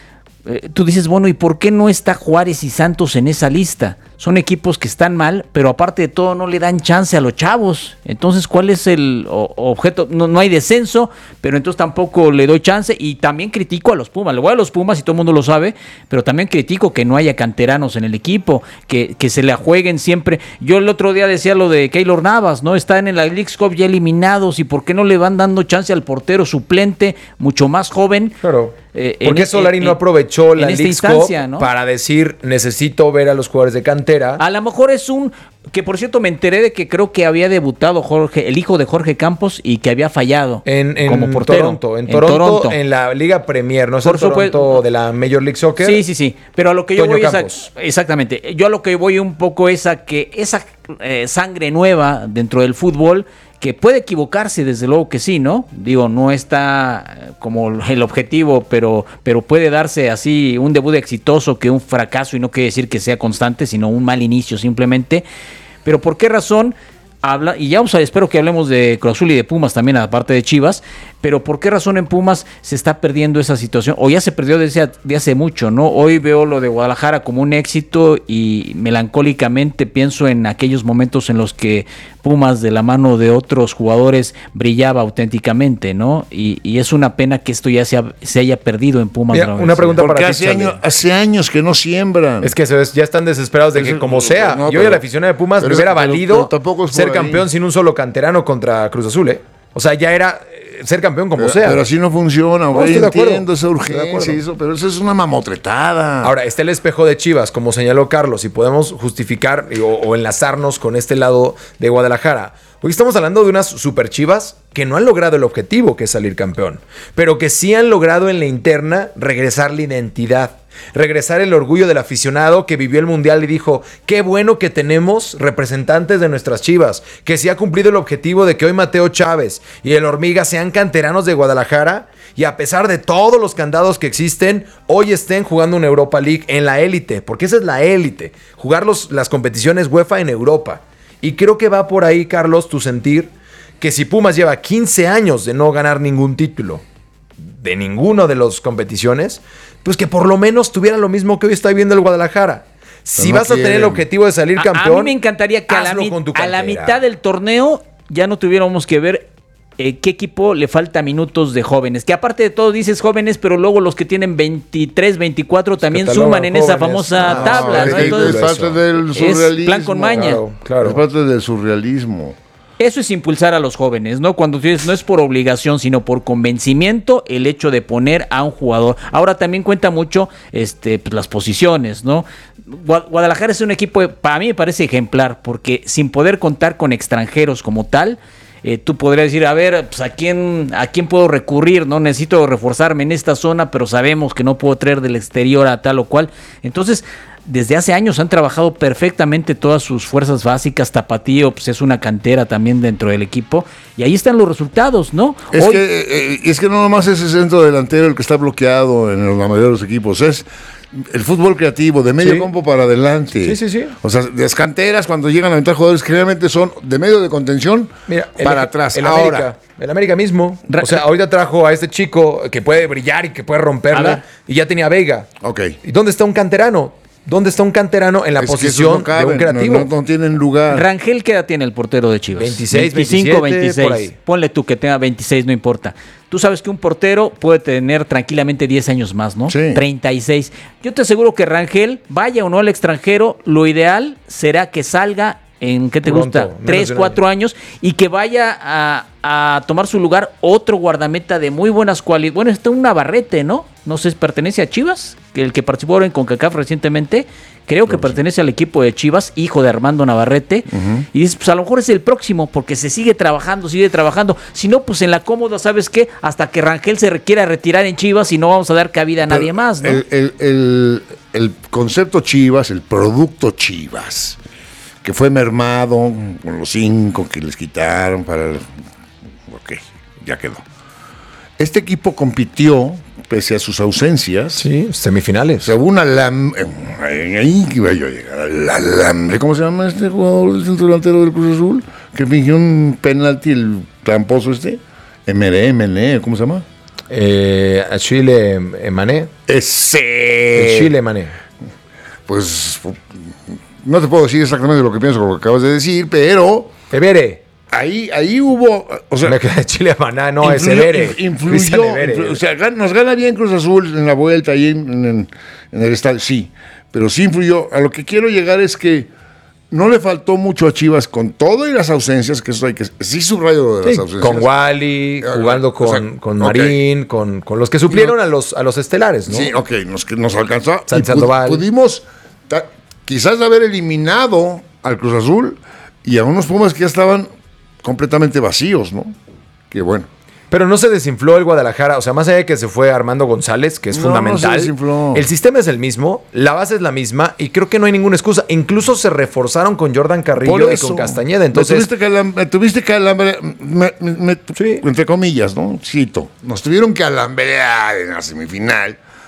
Eh, tú dices, bueno, ¿y por qué no está Juárez y Santos en esa lista? Son equipos que están mal, pero aparte de todo no le dan chance a los chavos. Entonces, ¿cuál es el o, objeto? No, no hay descenso, pero entonces tampoco le doy chance. Y también critico a los Pumas. Le voy a los Pumas y todo el mundo lo sabe, pero también critico que no haya canteranos en el equipo, que, que se la jueguen siempre. Yo el otro día decía lo de Keylor Navas, ¿no? Están en la Leagues Cup ya eliminados, ¿y por qué no le van dando chance al portero suplente, mucho más joven? Claro. Eh, ¿Por qué en, Solari en, no aprovechó la esta Leagues instancia, Cup ¿no? para decir, necesito ver a los jugadores de cantera? A lo mejor es un... Que por cierto me enteré de que creo que había debutado Jorge, el hijo de Jorge Campos, y que había fallado en, en como portero. Toronto, en, en Toronto, Toronto, en la Liga Premier, no es por el Toronto supuesto, de la Major League Soccer. Sí, sí, sí. Pero a lo que yo Toño voy Campos. es a, exactamente. Yo a lo que voy un poco es a que esa eh, sangre nueva dentro del fútbol, que puede equivocarse, desde luego que sí, ¿no? Digo, no está como el objetivo, pero, pero puede darse así un debut exitoso que un fracaso, y no quiere decir que sea constante, sino un mal inicio simplemente. Pero ¿por qué razón habla, y ya vamos a, espero que hablemos de Cruz Azul y de Pumas también, aparte de Chivas, pero ¿por qué razón en Pumas se está perdiendo esa situación? O ya se perdió desde de hace mucho, ¿no? Hoy veo lo de Guadalajara como un éxito y melancólicamente pienso en aquellos momentos en los que Pumas, de la mano de otros jugadores, brillaba auténticamente, ¿no? Y, y es una pena que esto ya se, ha, se haya perdido en Pumas. Mira, una pregunta Porque para hace, ti, año, hace años que no siembran. Es que eso es, ya están desesperados de que Eso, como sea, no, yo pero- y la aficionada de Pumas me pero- hubiera pero- valido pero tampoco es por ser ahí. campeón sin un solo canterano contra Cruz Azul, ¿eh? O sea, ya era eh, ser campeón como pero, sea. pero así no funciona, No, güey. estoy de acuerdo. Entiendo esa Estoy de urgencia, acuerdo. eso, pero eso es una mamotretada. Ahora, está el espejo de Chivas, como señaló Carlos, y podemos justificar o, o enlazarnos con este lado de Guadalajara. Hoy estamos hablando de unas super Chivas que no han logrado el objetivo, que es salir campeón, pero que sí han logrado en la interna regresar la identidad, regresar el orgullo del aficionado que vivió el Mundial y dijo, qué bueno que tenemos representantes de nuestras Chivas, que sí ha cumplido el objetivo de que hoy Mateo Chávez y el Hormiga sean canteranos de Guadalajara y a pesar de todos los candados que existen, hoy estén jugando una Europa League en la élite, porque esa es la élite, jugar los, las competiciones UEFA en Europa. Y creo que va por ahí, Carlos, tu sentir, que si Pumas lleva quince años de no ganar ningún título, de ninguna de las competiciones, pues que por lo menos tuviera lo mismo que hoy está viviendo el Guadalajara. Si no vas a tener el quieren. objetivo de salir A- campeón, A, mí me encantaría que a la, hazlo mi- con tu a la cantera. mitad del torneo ya no tuviéramos que ver eh, qué equipo le falta minutos de jóvenes. Que aparte de todo dices jóvenes, pero luego los que tienen veintitrés, veinticuatro también catalogan suman en esa jóvenes. famosa No, tabla, es, ¿no? que Entonces, es parte del es surrealismo. plan con maña. Claro, claro. Es parte del surrealismo. Eso es impulsar a los jóvenes, ¿no? Cuando tú dices, no es por obligación, sino por convencimiento el hecho de poner a un jugador. Ahora también cuenta mucho este, pues, las posiciones, ¿no? Gua- Guadalajara es un equipo, para mí me parece ejemplar, porque sin poder contar con extranjeros como tal, eh, tú podrías decir, a ver, pues, ¿a quién, ¿a quién puedo recurrir? ¿No? Necesito reforzarme en esta zona, pero sabemos que no puedo traer del exterior a tal o cual. Entonces, desde hace años han trabajado perfectamente todas sus fuerzas básicas. Tapatío pues es una cantera también dentro del equipo y ahí están los resultados, ¿no? Es, Hoy- que, eh, es que no nomás es ese centro delantero el que está bloqueado en la mayoría de los equipos, es el fútbol creativo, de medio Sí. campo para adelante. Sí, sí, sí. O sea, las canteras cuando llegan a aventar jugadores generalmente son de medio de contención Mira, el- para atrás. El Ahora, América, el América mismo. Ra- O sea, ahorita trajo a este chico que puede brillar y que puede A ver. romperla y ya tenía a Vega. ok. ¿Y dónde está un canterano? ¿Dónde está un canterano en la Es que esos posición no caben, de un creativo? No, no- no tienen lugar. Rangel, ¿qué edad tiene el portero de Chivas? veintiséis, veinticinco, veintisiete, veintiséis. por ahí. Ponle tú que tenga veintiséis, no importa. Tú sabes que un portero puede tener tranquilamente diez años más, ¿no? Sí. treinta y seis. Yo te aseguro que Rangel, vaya o no al extranjero, lo ideal será que salga en, ¿qué te Pronto, gusta? menos Tres, de un cuatro años y que vaya a, a tomar su lugar otro guardameta de muy buenas cualidades. Bueno, está un Navarrete, ¿no? No sé, pertenece a Chivas, que el que participó ahora en CONCACAF recientemente. Creo que pertenece al equipo de Chivas, hijo de Armando Navarrete. Y dices, pues a lo mejor es el próximo, porque se sigue trabajando, sigue trabajando. Si no, pues en la cómoda, ¿sabes qué? Hasta que Rangel se requiera retirar en Chivas y no vamos a dar cabida a nadie más, ¿no? El, el- el- el concepto Chivas, el producto Chivas, que fue mermado con los cinco que les quitaron para... el- ok, ya quedó. Este equipo compitió, pese a sus ausencias. Sí, O semifinales. sea, hubo un alambre. Ahí que iba yo a llegar. Al alambre. ¿Cómo se llama este jugador del centro delantero del Cruz Azul? Que fingió un penalti, el tramposo este. M L E, M L E, ¿cómo se llama? Eh, a Chile, eh, Mané. Ese. El Chile, Mané. Pues no te puedo decir exactamente lo que pienso con lo que acabas de decir, pero Evere. ahí, ahí hubo. O sea, Me quedé de Chile a Maná, no, es influyó- Evere. in- Cristian influyó, Evere. influ- o sea, gan- nos gana bien Cruz Azul en la vuelta ahí en, en- en el estadio, sí, pero sí influyó. A lo que quiero llegar es que no le faltó mucho a Chivas con todo y las ausencias, que eso hay que. Sí, subrayo de las Sí, ausencias. con Wally, Ah, jugando con, o sea, con ok. Marín, con, con los que suplieron a los, a los estelares, ¿no? Sí, ok, nos, que nos alcanzó. San y pu- Sandoval. Pudimos ta- quizás haber eliminado al Cruz Azul y a unos Pumas que ya estaban completamente vacíos, ¿no? Que bueno. Pero no se desinfló el Guadalajara, o sea, más allá de que se fue Armando González, que es No, fundamental. no se desinfló. El sistema es el mismo, la base es la misma y creo que no hay ninguna excusa. Incluso se reforzaron con Jordan Carrillo Por y eso, con Castañeda. Entonces, me tuviste que alam- me tuviste que alambrear, me- me- me- Sí. entre comillas, ¿no? Cito. Nos tuvieron que alambrear en la semifinal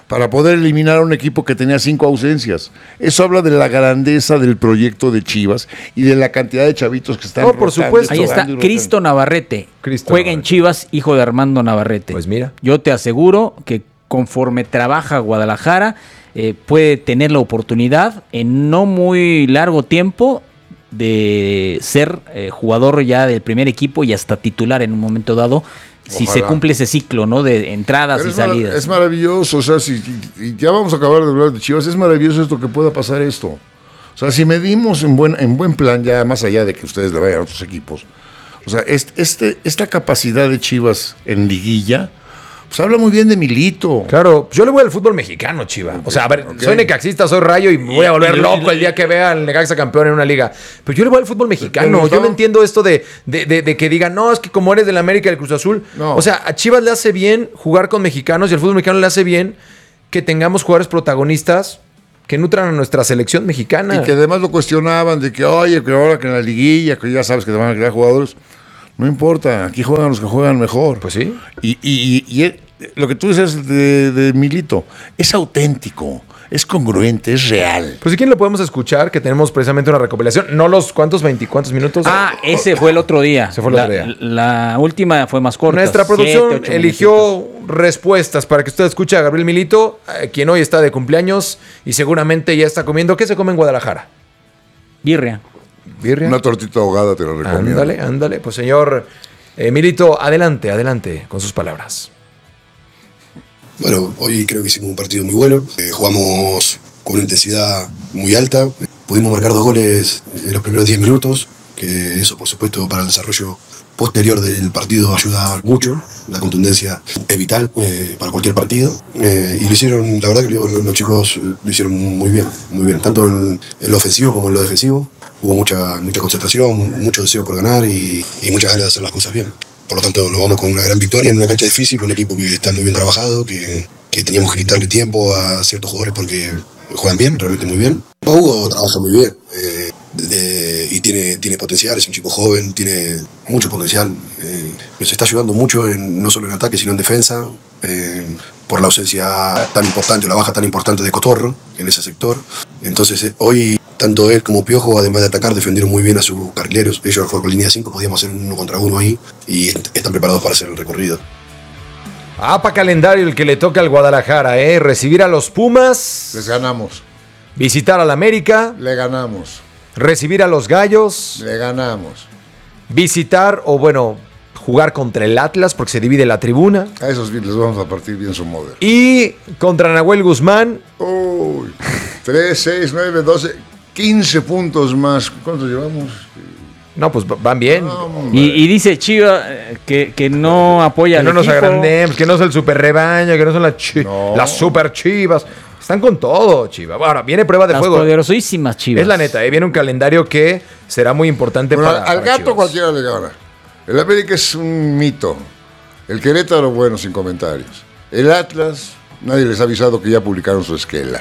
para poder eliminar a un equipo que tenía cinco ausencias. Eso habla de la grandeza del proyecto de Chivas y de la cantidad de chavitos que están Oh, por supuesto. Ahí está Cristo Navarrete. Cristo Juega en Navarrete. Chivas, hijo de Armando Navarrete. Pues mira. Yo te aseguro que conforme trabaja Guadalajara, eh, puede tener la oportunidad en no muy largo tiempo de ser eh, jugador ya del primer equipo y hasta titular en un momento dado, si Ojalá. se cumple ese ciclo, ¿no? De entradas Pero y es, marav- salidas. es maravilloso, o sea, si, y- y ya vamos a acabar de hablar de Chivas, es maravilloso esto que pueda pasar esto. O sea, si medimos en buen, en buen plan, ya más allá de que ustedes le vayan a otros equipos, o sea, este, este, esta capacidad de Chivas en liguilla, pues habla muy bien de Milito. Claro, yo le voy al fútbol mexicano, Chiva. O sea, a ver, ok. soy necaxista, soy Rayo y me voy a volver loco el día que vea al Necaxa campeón en una liga. Pero yo le voy al fútbol mexicano. Pero Yo no no. entiendo esto de, de, de- de que digan, no, es que como eres del América y del Cruz Azul. No. O sea, a Chivas le hace bien jugar con mexicanos y al fútbol mexicano le hace bien que tengamos jugadores protagonistas que nutran a nuestra selección mexicana. Y que además lo cuestionaban de que, oye, que ahora que en la liguilla, que ya sabes que te van a crear jugadores, no importa, aquí juegan los que juegan mejor. Pues sí. Y, y- y- y él- lo que tú dices de, de Milito, es auténtico, es congruente, es real. Pues si quién lo podemos escuchar, que tenemos precisamente una recopilación. No los cuántos, veinte, cuántos minutos. Ah, ese fue el otro día. Se fue el la, otro día. La última fue más corta. Nuestra producción siete, ocho eligió minutitos. respuestas para que usted escuche a Gabriel Milito, eh, quien hoy está de cumpleaños y seguramente ya está comiendo. ¿Qué se come en Guadalajara? Birria. ¿Birria? Una tortita ahogada te la recomiendo. Ándale, ándale. Pues señor eh, Milito, adelante, adelante con sus palabras. Bueno, hoy creo que hicimos un partido muy bueno. Eh, jugamos con una intensidad muy alta. Pudimos marcar dos goles en los primeros diez minutos, que eso, por supuesto, para el desarrollo posterior del partido ayuda mucho. La contundencia es vital eh, para cualquier partido. Eh, y lo hicieron, la verdad que los, los chicos lo hicieron muy bien, muy bien. Tanto en, en lo ofensivo como en lo defensivo. Hubo mucha, mucha concentración, mucho deseo por ganar y, y muchas ganas de hacer las cosas bien. Por lo tanto, nos vamos con una gran victoria en una cancha difícil, con un equipo que está muy bien trabajado, que, que teníamos que quitarle tiempo a ciertos jugadores porque juegan bien, realmente muy bien. Hugo trabaja muy bien eh, de- y tiene, tiene potencial, es un chico joven, tiene mucho potencial. Eh, nos está ayudando mucho, en, no solo en ataque, sino en defensa, eh, por la ausencia tan importante, o la baja tan importante de Cotorro en ese sector. Entonces, eh, hoy, tanto él como Piojo, además de atacar, defendieron muy bien a sus carrileros. Ellos, por línea cinco, podíamos hacer un uno contra uno ahí y est- están preparados para hacer el recorrido. APA calendario el que le toca al Guadalajara, ¿eh? Recibir a los Pumas, Les ganamos, visitar al América, le ganamos, recibir a los Gallos, le ganamos. visitar o bueno, jugar contra el Atlas porque se divide la tribuna A esos bien les vamos a partir bien su modelo. y contra Nahuel Guzmán. Uy, tres, seis, nueve, doce, quince puntos más. ¿Cuántos llevamos? No, pues van bien. Y, y dice Chiva eh, que, que no apoya Que al no nos equipo. agrandemos, que no es el super rebaño, que no son las, chi- No. las super chivas. Están con todo, Chivas. Ahora, viene prueba de Las fuego. poderosísimas Chivas. Es la neta, ¿eh? Viene un calendario que será muy importante Bueno, para, al para gato Chivas. cualquiera le gana. El América es un mito. El Querétaro, bueno, sin comentarios. El Atlas, nadie les ha avisado que ya publicaron su esquela.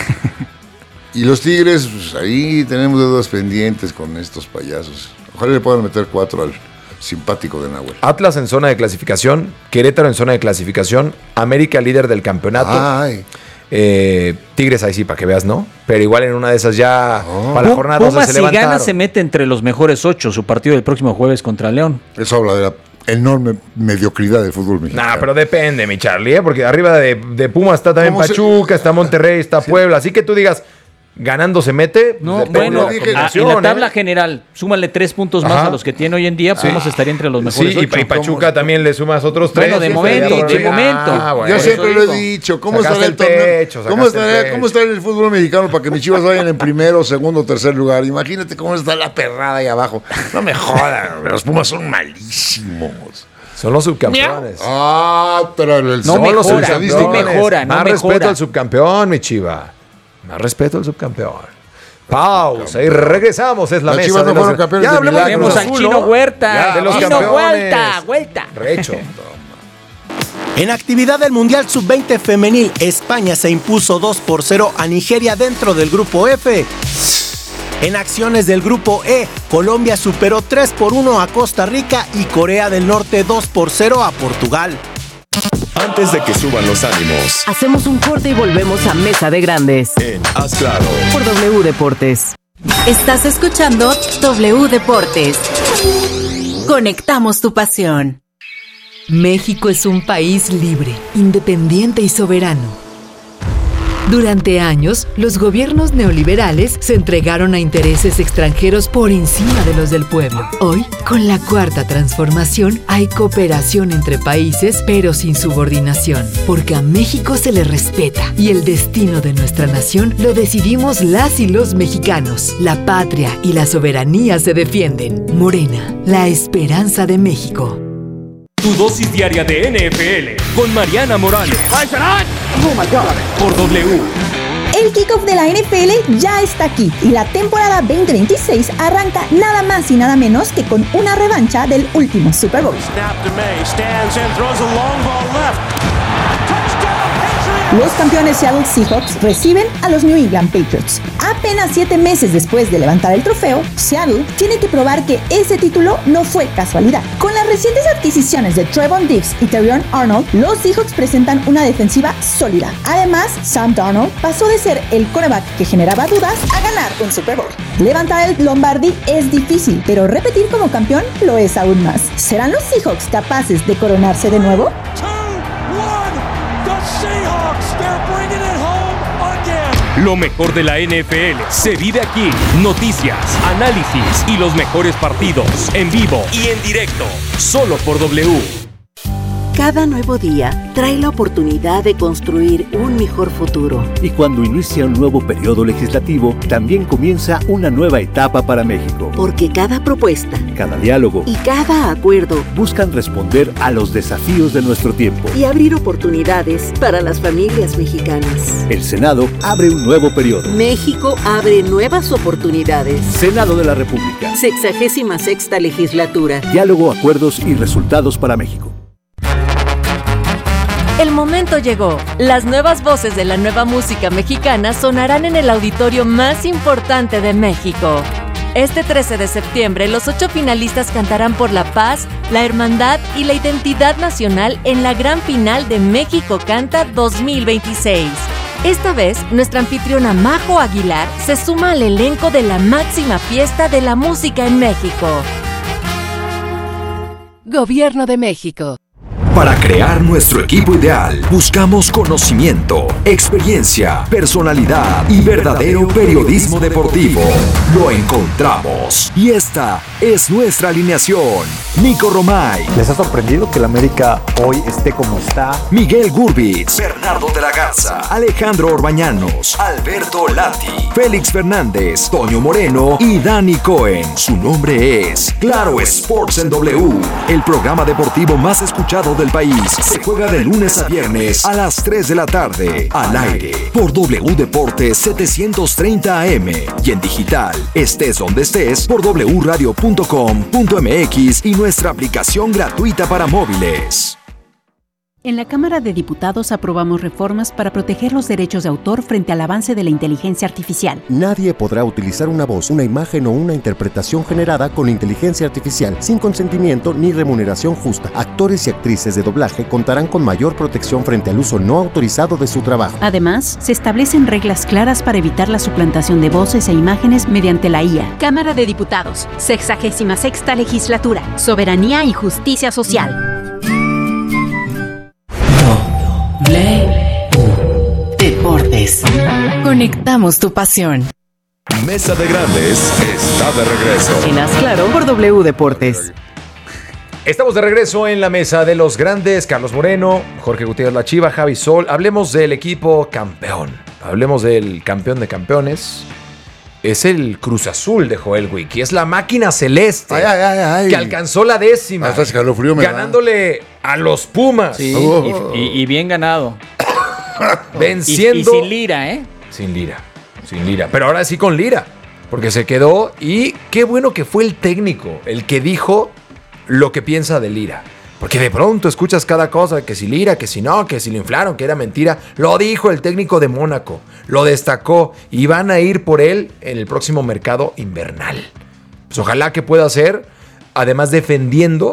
Y los Tigres, pues ahí tenemos deudas pendientes con estos payasos. Ojalá le puedan meter cuatro al simpático de Nahuel. Atlas en zona de clasificación, Querétaro en zona de clasificación, América líder del campeonato. Ay, Eh, Tigres ahí sí, para que veas, ¿no? Pero igual en una de esas ya para la Pu- jornada doce Pumas se si gana levantaron. se mete entre los mejores ocho, su partido del próximo jueves contra León. eso habla de la enorme mediocridad del fútbol mexicano. Nah, pero depende, mi Charlie, ¿eh? Porque arriba de, de Pumas está también ¿Cómo se- Pachuca, está Monterrey, está Puebla. Así que tú digas, ganando se mete. No, depende bueno, de la a- en la combinación, tabla ¿eh? general, súmale tres puntos más Ajá. a los que tiene hoy en día, Pumas estaría entre los mejores Sí, y, ocho. y Pachuca también le sumas otros tres. Bueno, de Sí, momento, estaría de por- momento. Ah, bueno, Yo por siempre eso lo digo. he dicho. ¿Cómo Sacaste estará el el torneo? pecho, ¿Cómo sacaste el estará, pecho. ¿Cómo estará el fútbol mexicano para que mis Chivas vayan en primero, segundo, tercer lugar? Imagínate cómo está la perrada ahí abajo. No me jodan, los Pumas son malísimos. Son los subcampeones. Ah, pero el No Son mejora, los no subcampeones. mejora, no Más mejora. respeto al subcampeón, mi Chiva. Más respeto al subcampeón. Pausa y regresamos. Es la Las mesa. Chivas no de los- fueron campeones Ya de hablemos de milagro. Cruz Tenemos al Azul, Chino ¿no? Huerta. Ya, de los Chino campeones. Vuelta, vuelta. Recho. En actividad del Mundial sub veinte femenil, España se impuso dos por cero a Nigeria dentro del grupo F. En acciones del grupo E, Colombia superó tres por uno a Costa Rica y Corea del Norte dos por cero a Portugal. Antes de que suban los ánimos, hacemos un corte y volvemos a Mesa de Grandes. En Haz Claro, por W Deportes. Estás escuchando W Deportes. Conectamos tu pasión. México es un país libre, independiente y soberano. Durante años, los gobiernos neoliberales se entregaron a intereses extranjeros por encima de los del pueblo. Hoy, con la Cuarta Transformación, hay cooperación entre países, pero sin subordinación, porque a México se le respeta y el destino de nuestra nación lo decidimos las y los mexicanos. La patria y la soberanía se defienden. Morena, la esperanza de México. Tu dosis diaria de N F L con Mariana Morales. Por W. El kickoff de la N F L ya está aquí y la temporada veinte veintiséis arranca nada más y nada menos que con una revancha del último Super Bowl. Los campeones Seattle Seahawks reciben a los New England Patriots. Apenas siete meses después de levantar el trofeo, Seattle tiene que probar que ese título no fue casualidad. Con las recientes adquisiciones de Trevon Diggs y Terrion Arnold, los Seahawks presentan una defensiva sólida. Además, Sam Darnold pasó de ser el quarterback que generaba dudas a ganar un Super Bowl. Levantar el Lombardi es difícil, pero repetir como campeón lo es aún más. ¿Serán los Seahawks capaces de coronarse de nuevo? Lo mejor de la N F L se vive aquí. Noticias, análisis y los mejores partidos en vivo y en directo, solo por W. Cada nuevo día trae la oportunidad de construir un mejor futuro. Y cuando inicia un nuevo periodo legislativo, también comienza una nueva etapa para México. Porque cada propuesta, cada diálogo y cada acuerdo buscan responder a los desafíos de nuestro tiempo y abrir oportunidades para las familias mexicanas. El Senado abre un nuevo periodo. México abre nuevas oportunidades. Senado de la República. Sexagésima sexta legislatura. Diálogo, acuerdos y resultados para México. El momento llegó. Las nuevas voces de la nueva música mexicana sonarán en el auditorio más importante de México. Este trece de septiembre, los ocho finalistas cantarán por la paz, la hermandad y la identidad nacional en la gran final de México Canta dos mil veintiséis. Esta vez, nuestra anfitriona Majo Aguilar se suma al elenco de la máxima fiesta de la música en México. Gobierno de México. Para crear nuestro equipo ideal, buscamos conocimiento, experiencia, personalidad y verdadero periodismo deportivo. Lo encontramos. Y esta es nuestra alineación. Nico Romay. ¿Les ha sorprendido que el América hoy esté como está? Miguel Gurbitz. Bernardo de la Garza. Alejandro Orbañanos. Alberto Lati. Félix Fernández. Toño Moreno y Dani Cohen. Su nombre es Claro Sports en W. El programa deportivo más escuchado del país. Se juega de lunes a viernes a las tres de la tarde. Al aire por W Deportes setecientos treinta A M y en digital, estés donde estés, por w radio punto com punto m x y nuestra aplicación gratuita para móviles. En la Cámara de Diputados aprobamos reformas para proteger los derechos de autor frente al avance de la inteligencia artificial. Nadie podrá utilizar una voz, una imagen o una interpretación generada con inteligencia artificial sin consentimiento ni remuneración justa. Actores y actrices de doblaje contarán con mayor protección frente al uso no autorizado de su trabajo. Además, se establecen reglas claras para evitar la suplantación de voces e imágenes mediante la I A. Cámara de Diputados, sexagésima sexta legislatura, soberanía y justicia social. Deportes. Conectamos tu pasión. Mesa de Grandes está de regreso. En Haz Claro por W Deportes. Estamos de regreso en la Mesa de los Grandes. Carlos Moreno, Jorge Gutiérrez La Chiva, Javi Sol. Hablemos del equipo campeón. Hablemos del campeón de campeones. Es el Cruz Azul de Joel Wiki. Es la máquina celeste ay, ay, ay, ay. que alcanzó la décima. Hasta escalofrío me ganándole da. a los Pumas. Sí, oh. y, y, y bien ganado. Venciendo. Y, y sin Lira, ¿eh? Sin Lira. Sin Lira. Pero ahora sí con Lira. Porque se quedó. Y qué bueno que fue el técnico el que dijo lo que piensa de Lira. Porque de pronto escuchas cada cosa, que si Lira, que si no, que si lo inflaron, que era mentira. Lo dijo el técnico de Mónaco, lo destacó y van a ir por él en el próximo mercado invernal. Pues ojalá que pueda ser, además defendiendo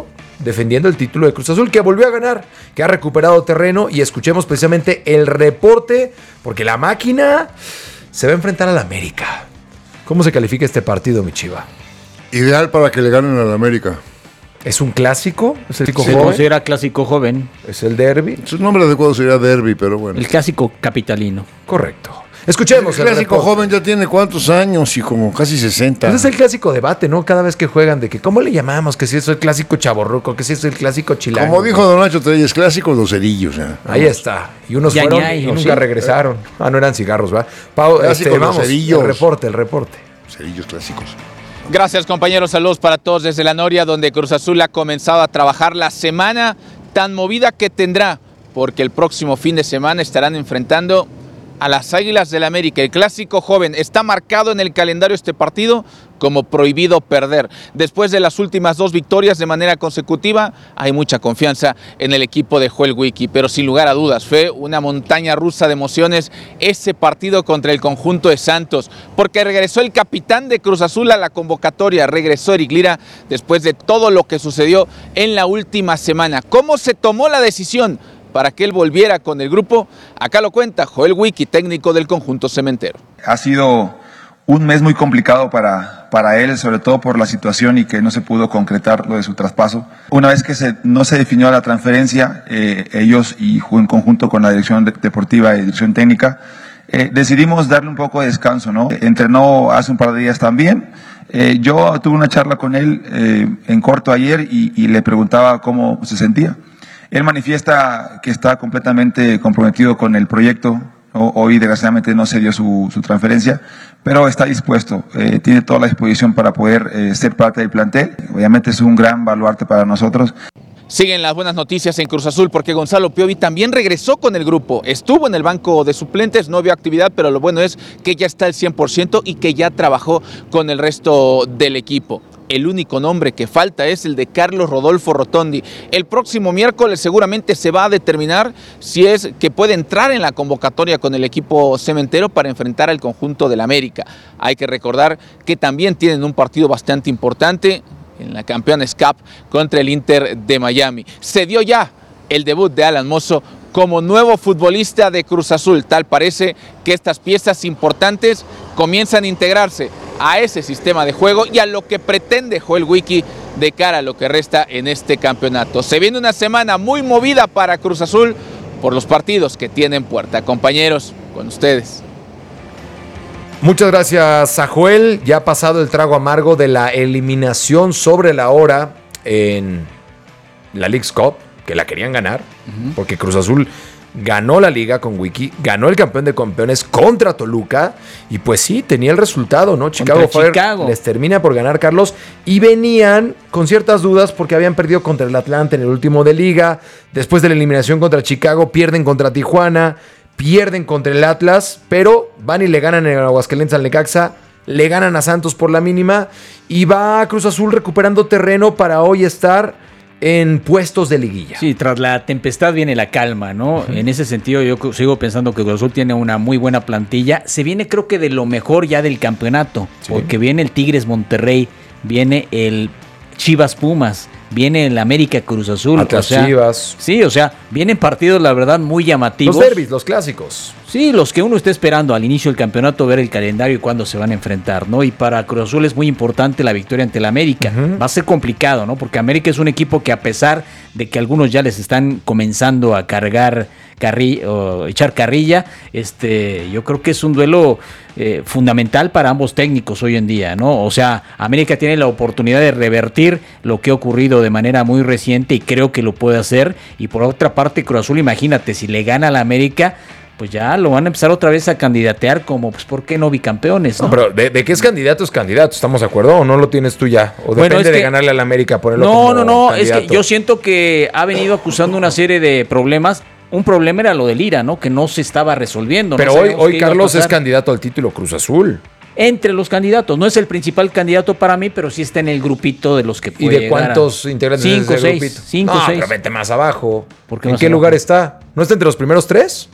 defendiendo el título de Cruz Azul, que volvió a ganar, que ha recuperado terreno, y escuchemos precisamente el reporte, porque la máquina se va a enfrentar al América. ¿Cómo se califica este partido, mi Chiva? Ideal para que le ganen al América. ¿Es un clásico? ¿Es el clásico Se joven? considera clásico joven. ¿Es el derbi? Su nombre adecuado sería derbi, pero bueno. El clásico capitalino. Correcto. Escuchemos el clásico joven ya tiene cuántos años, y como casi sesenta. Ese es el clásico debate, ¿no? Cada vez que juegan de que, ¿cómo le llamamos? Que si es el clásico chaborruco, que si es el clásico chilango. Como dijo Don Nacho Treyes, clásicos los cerillos. ¿eh? Ahí está. Y unos Ya fueron ni hay, y ¿o nunca sí? regresaron. Ah, no eran cigarros, ¿va? Pau, Clásicos este, los vamos, cerillos. el reporte, el reporte. Cerillos clásicos. Gracias, compañeros. Saludos para todos desde la Noria, donde Cruz Azul ha comenzado a trabajar la semana tan movida que tendrá, porque el próximo fin de semana estarán enfrentando a las Águilas del América. El clásico joven está marcado en el calendario este partido como prohibido perder. Después de las últimas dos victorias de manera consecutiva, hay mucha confianza en el equipo de Joel Wiki, pero sin lugar a dudas fue una montaña rusa de emociones ese partido contra el conjunto de Santos, porque regresó el capitán de Cruz Azul a la convocatoria, regresó Eric Lira después de todo lo que sucedió en la última semana. ¿Cómo se tomó la decisión para que él volviera con el grupo? Acá lo cuenta Joel Wiki, técnico del conjunto cementero. Ha sido un mes muy complicado para, para él, sobre todo por la situación y que no se pudo concretar lo de su traspaso. Una vez que se, no se definió la transferencia, eh, ellos y en conjunto con la dirección de, deportiva y dirección técnica, eh, decidimos darle un poco de descanso, ¿no? Entrenó hace un par de días también. Eh, yo tuve una charla con él eh, en corto ayer y, y le preguntaba cómo se sentía. Él manifiesta que está completamente comprometido con el proyecto. Hoy, desgraciadamente, no se dio su, su transferencia, pero está dispuesto, eh, tiene toda la disposición para poder eh, ser parte del plantel. Obviamente es un gran baluarte para nosotros. Siguen las buenas noticias en Cruz Azul porque Gonzalo Piovi también regresó con el grupo. Estuvo en el banco de suplentes, no vio actividad, pero lo bueno es que ya está al cien por ciento y que ya trabajó con el resto del equipo. El único nombre que falta es el de Carlos Rodolfo Rotondi. El próximo miércoles seguramente se va a determinar si es que puede entrar en la convocatoria con el equipo cementero para enfrentar al conjunto del América. Hay que recordar que también tienen un partido bastante importante en la Campeones Cup contra el Inter de Miami. Se dio ya el debut de Alan Mozo como nuevo futbolista de Cruz Azul. Tal parece que estas piezas importantes comienzan a integrarse a ese sistema de juego y a lo que pretende Joel Wiki de cara a lo que resta en este campeonato. Se viene una semana muy movida para Cruz Azul por los partidos que tienen puerta. Compañeros, con ustedes. Muchas gracias a Joel. Ya ha pasado el trago amargo de la eliminación sobre la hora en la Leagues Cup, que la querían ganar, uh-huh. porque Cruz Azul ganó la liga con Wiki, ganó el campeón de campeones contra Toluca, y pues sí, tenía el resultado, ¿no? Chicago Fire les termina por ganar, Carlos, y venían con ciertas dudas porque habían perdido contra el Atlante en el último de liga, después de la eliminación contra Chicago, pierden contra Tijuana, pierden contra el Atlas, pero van y le ganan en Aguascalientes al Necaxa, le ganan a Santos por la mínima, y va Cruz Azul recuperando terreno para hoy estar en puestos de liguilla. Sí, tras la tempestad viene la calma, ¿no? Uh-huh. En ese sentido yo sigo pensando que Cruz Azul tiene una muy buena plantilla. Se viene creo que de lo mejor ya del campeonato, sí. porque viene el Tigres Monterrey, viene el Chivas Pumas, viene el América Cruz Azul. Atlas o sea, Chivas. Sí, o sea, vienen partidos la verdad muy llamativos. Los derbis, los clásicos. Sí, los que uno está esperando al inicio del campeonato, ver el calendario y cuándo se van a enfrentar, ¿no? Y para Cruz Azul es muy importante la victoria ante el América. Uh-huh. Va a ser complicado, ¿no? Porque América es un equipo que a pesar de que algunos ya les están comenzando a cargar carrilla, o echar carrilla, este, yo creo que es un duelo eh, fundamental para ambos técnicos hoy en día, ¿no? O sea, América tiene la oportunidad de revertir lo que ha ocurrido de manera muy reciente y creo que lo puede hacer. Y por otra parte, Cruz Azul, imagínate, si le gana a la América, pues ya lo van a empezar otra vez a candidatear como, pues, ¿por qué no bicampeones? ¿No? No, pero de, de que es candidato es candidato, ¿estamos de acuerdo? ¿O no lo tienes tú ya? ¿O bueno, depende es que, de ganarle a la América? Ponerlo no, como no, no, candidato? Es que yo siento que ha venido acusando una serie de problemas. Un problema era lo del Ira, ¿no? Que no se estaba resolviendo. Pero no hoy, hoy Carlos es candidato al título Cruz Azul. Entre los candidatos. No es el principal candidato para mí, pero sí está en el grupito de los que puede ¿Y de cuántos a... integrantes cinco, es ese seis, grupito? Cinco, no, seis. pero vete más abajo. ¿Por qué ¿En más qué abajo? lugar está? ¿No está entre los primeros tres?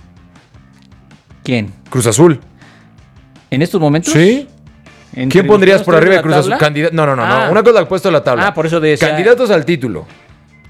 ¿Quién? Cruz Azul. ¿En estos momentos? Sí. ¿Quién pondrías por arriba de Cruz Azul? Candid- no, no, no, ah. no. Una cosa al puesto de la tabla. Ah, por eso decía. Candidatos al título.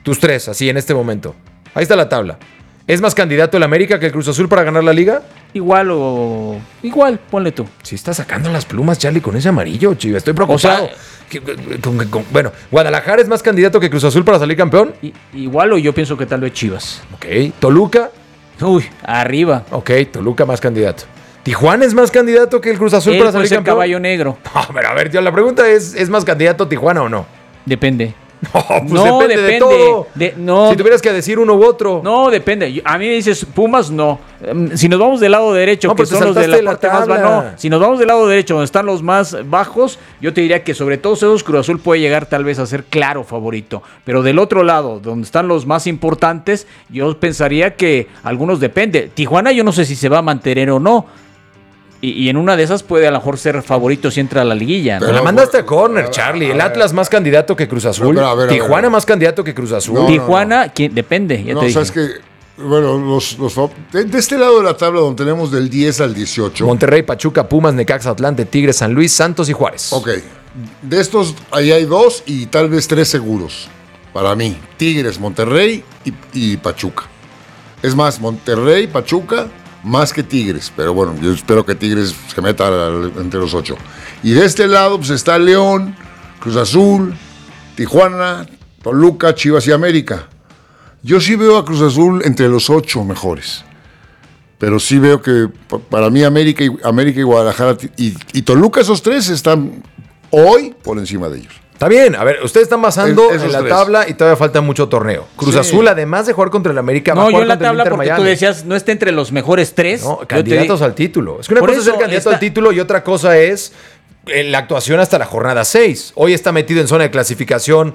Tus tres, así en este momento. Ahí está la tabla. ¿Es más candidato el América que el Cruz Azul para ganar la liga? Igual o... Igual, ponle tú. Sí está sacando las plumas, Charlie, con ese amarillo, chivo. Estoy preocupado. O sea, que, con, con, bueno, ¿Guadalajara es más candidato que Cruz Azul para salir campeón? I, igual o yo pienso que tal vez Chivas. Ok. ¿Toluca? Uy, arriba. Ok, Toluca más candidato. ¿Tijuana es más candidato que el Cruz Azul Él para puede salir ser campeón? Caballo negro. No, pero a ver, tío, la pregunta es, ¿es más candidato Tijuana o no? Depende. No, pues no, depende, depende de todo. De, no, si tuvieras que decir uno u otro. No, depende. A mí me dices Pumas, no. Si nos vamos del lado derecho, no, que pues son los de la parte la más baja, no. Si nos vamos del lado derecho, donde están los más bajos, yo te diría que sobre todos esos Cruz Azul puede llegar tal vez a ser claro favorito. Pero del otro lado, donde están los más importantes, yo pensaría que algunos depende. Tijuana yo no sé si se va a mantener o no. Y, y en una de esas puede a lo mejor ser favorito si entra a la liguilla. Pero ¿no? la mandaste a corner, Charlie. El Atlas más candidato que Cruz Azul. Pero, pero, a ver, a ver, Tijuana a ver. más candidato que Cruz Azul. No, Tijuana, no. ¿Quién? Depende. Ya no, te dije. sabes que, bueno, los, los, de, de este lado de la tabla donde tenemos del diez al dieciocho. Monterrey, Pachuca, Pumas, Necaxa, Atlante, Tigres, San Luis, Santos y Juárez. Ok. De estos, ahí hay dos y tal vez tres seguros. Para mí. Tigres, Monterrey y, y Pachuca. Es más, Monterrey, Pachuca... más que Tigres, pero bueno, yo espero que Tigres se meta al, entre los ocho. Y de este lado pues está León, Cruz Azul, Tijuana, Toluca, Chivas y América. Yo sí veo a Cruz Azul entre los ocho mejores, pero sí veo que para mí América y, América y Guadalajara y, y Toluca, esos tres están hoy por encima de ellos. Está bien, a ver, ustedes están basando Es, en la tres. tabla y todavía falta mucho torneo. Cruz Sí. Azul, además de jugar contra el América, va a No, jugar yo en la contra el tabla Inter porque Miami. tú decías, no está entre los mejores tres. No, Yo candidatos te- al título. Es que una Por cosa es ser eso candidato está- al título y otra cosa es eh, la actuación hasta la jornada seis. Hoy está metido en zona de clasificación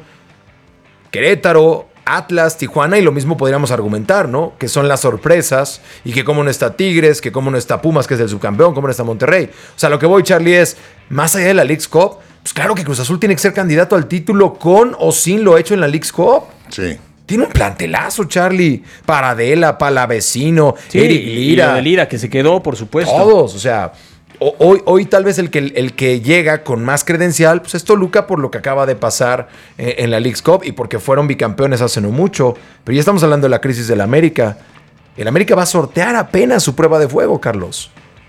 Querétaro, Atlas, Tijuana, y lo mismo podríamos argumentar, ¿no? Que son las sorpresas y que cómo no está Tigres, que cómo no está Pumas, que es el subcampeón, cómo no está Monterrey. O sea, lo que voy, Charlie, es, más allá de la Leagues Cup, pues claro que Cruz Azul tiene que ser candidato al título con o sin lo hecho en la Leagues Cup. Sí. Tiene un plantelazo, Charlie. Paradela, Palavecino, Sí, Eric y Lira. lo de Lira, que se quedó, por supuesto. Todos, o sea, o- hoy, hoy tal vez el que, el que llega con más credencial pues es Toluca por lo que acaba de pasar eh, en la Leagues Cup y porque fueron bicampeones hace no mucho. Pero ya estamos hablando de la crisis del América. El América va a sortear apenas su prueba de fuego, Carlos.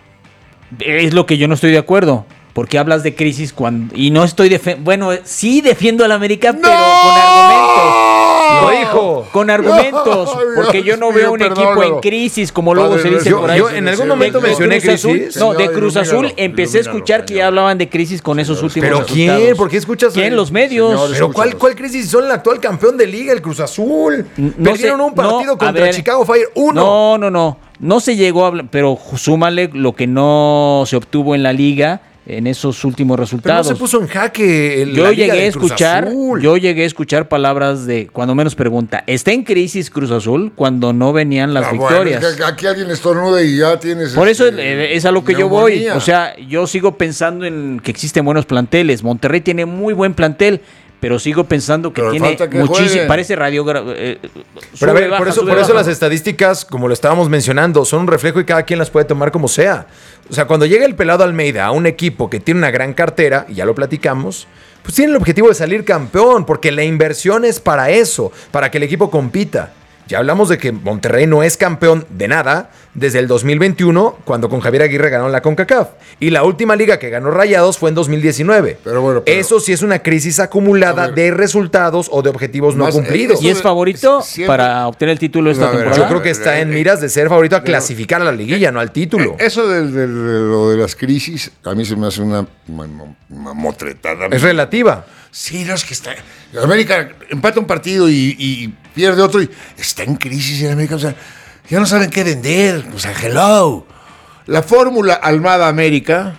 Es lo que yo no estoy de acuerdo. Porque hablas de crisis cuando... Y no estoy defendiendo... Bueno, sí defiendo al América, pero con argumentos. Lo dijo. Con argumentos. Porque yo no Dios veo mío, un equipo perdónalo. en crisis, como luego Padre se dice nuestro, por ahí. yo en algún momento De mencioné Cruz Azul- crisis. No, de Señor, Cruz Azul ilumínalo, empecé a escuchar ilumínalo, que ya hablaban de crisis con esos últimos ¿Pero resultados. quién? ¿Por qué escuchas? ¿Quién? Los medios. Señores, ¿Pero cuál, escúchalos. cuál crisis? Son el actual campeón de liga, el Cruz Azul. No Perdieron sé, un partido no, a contra ver. Chicago Fire uno. No, no, no. No se llegó a hablar, pero súmale lo que no se obtuvo en la liga en esos últimos Pero no resultados. se puso en jaque el, Yo la liga llegué a del Cruz escuchar, Azul. yo llegué a escuchar palabras de, cuando menos pregunta, ¿está en crisis Cruz Azul cuando no venían las Ah, bueno, victorias? es que aquí alguien estornuda y ya tienes. Por eso este, es, es a lo que yo voy. neumonía. O sea, yo sigo pensando en que existen buenos planteles. Monterrey tiene muy buen plantel, pero sigo pensando que Pero tiene falta que muchísimo. jueguen. Parece radio. Eh, Pero a sube, ver, baja, por eso, sube, por eso baja. las estadísticas, como lo estábamos mencionando, son un reflejo y cada quien las puede tomar como sea. O sea, cuando llega el pelado Almeida a un equipo que tiene una gran cartera, y ya lo platicamos, pues tiene el objetivo de salir campeón, porque la inversión es para eso, para que el equipo compita. Ya hablamos de que Monterrey no es campeón de nada desde el dos mil veintiuno, cuando con Javier Aguirre ganaron la CONCACAF. Y la última liga que ganó Rayados fue en dos mil diecinueve. Pero bueno, pero- Eso sí es una crisis acumulada A ver. de resultados o de objetivos no Más, cumplidos. ¿Y es favorito Siempre- para obtener el título esta A ver, temporada? Yo creo que está en miras de ser favorito a clasificar a la liguilla, no al título. Eso del- del- de, lo de las crisis, a mí se me hace una, una, una motretada. Es relativa. Sí, no es que está. América empata un partido y, y pierde otro y está en crisis en América. O sea, ya no saben qué vender. O sea, hello. La fórmula Almada-América,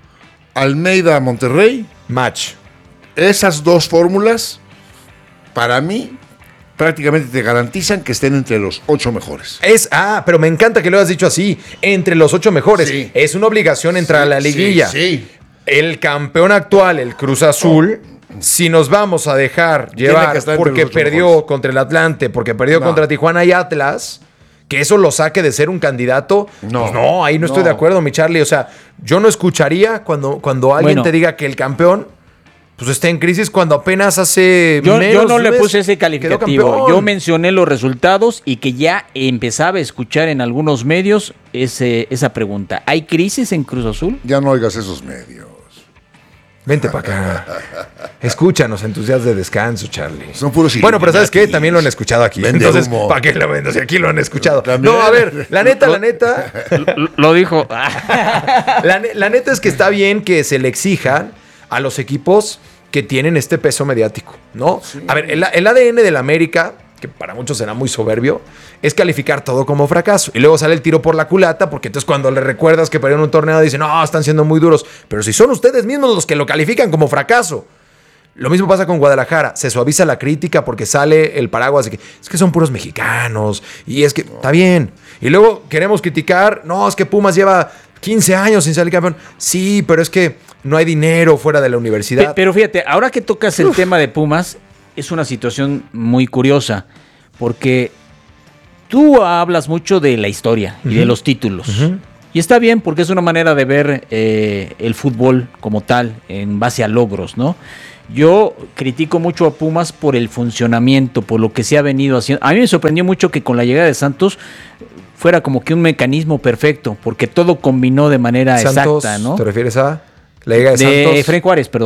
Almeida-Monterrey, Match. esas dos fórmulas, para mí, prácticamente te garantizan que estén entre los ocho mejores. Es, ah, pero me encanta que lo hayas dicho así. Entre los ocho mejores. Sí. Es una obligación entrar a la liguilla. Sí, sí. El campeón actual, el Cruz Azul, si nos vamos a dejar llevar que estar entre porque los ocho perdió mejores. contra el Atlante, porque perdió No. contra Tijuana y Atlas, que eso lo saque de ser un candidato, No. pues no, ahí no, estoy No. de acuerdo, mi Charlie. O sea, yo no escucharía cuando, cuando alguien Bueno. te diga que el campeón pues esté en crisis cuando apenas hace Yo, menos yo no le mes puse ese quedó calificativo. campeón. Yo mencioné los resultados y que ya empezaba a escuchar en algunos medios ese, esa pregunta. ¿Hay crisis en Cruz Azul? Ya no oigas esos medios. Vente para acá. Escúchanos en tus días de descanso, Charlie. Son puros Bueno, pero ¿sabes qué? También lo han escuchado aquí. Vende Entonces, humo. ¿para qué lo vendo? Si aquí lo han escuchado. También. No, a ver, la neta, la neta. Lo, lo dijo. La, ne- la neta es que está bien que se le exija a los equipos que tienen este peso mediático, ¿no? A ver, el, el A D N de la América, que para muchos será muy soberbio, es calificar todo como fracaso. Y luego sale el tiro por la culata, porque entonces cuando le recuerdas que perdieron un torneo, dicen, no, están siendo muy duros. Pero si son ustedes mismos los que lo califican como fracaso. Lo mismo pasa con Guadalajara. Se suaviza la crítica porque sale el paraguas de que es que son puros mexicanos. Y es que está bien. Y luego queremos criticar, no, es que Pumas lleva quince años sin salir campeón. Sí, pero es que no hay dinero fuera de la universidad. Pe- Pero fíjate, ahora que tocas el tema de Pumas, es una situación muy curiosa, porque tú hablas mucho de la historia y de Ujú. los títulos. Ujú. Y está bien, porque es una manera de ver eh, el fútbol como tal, en base a logros, ¿no? Yo critico mucho a Pumas por el funcionamiento, por lo que se ha venido haciendo. A mí me sorprendió mucho que con la llegada de Santos fuera como que un mecanismo perfecto, porque todo combinó de manera Santos, exacta, ¿no? ¿te refieres a la Liga de, De Santos? Efraín Juárez, perdón.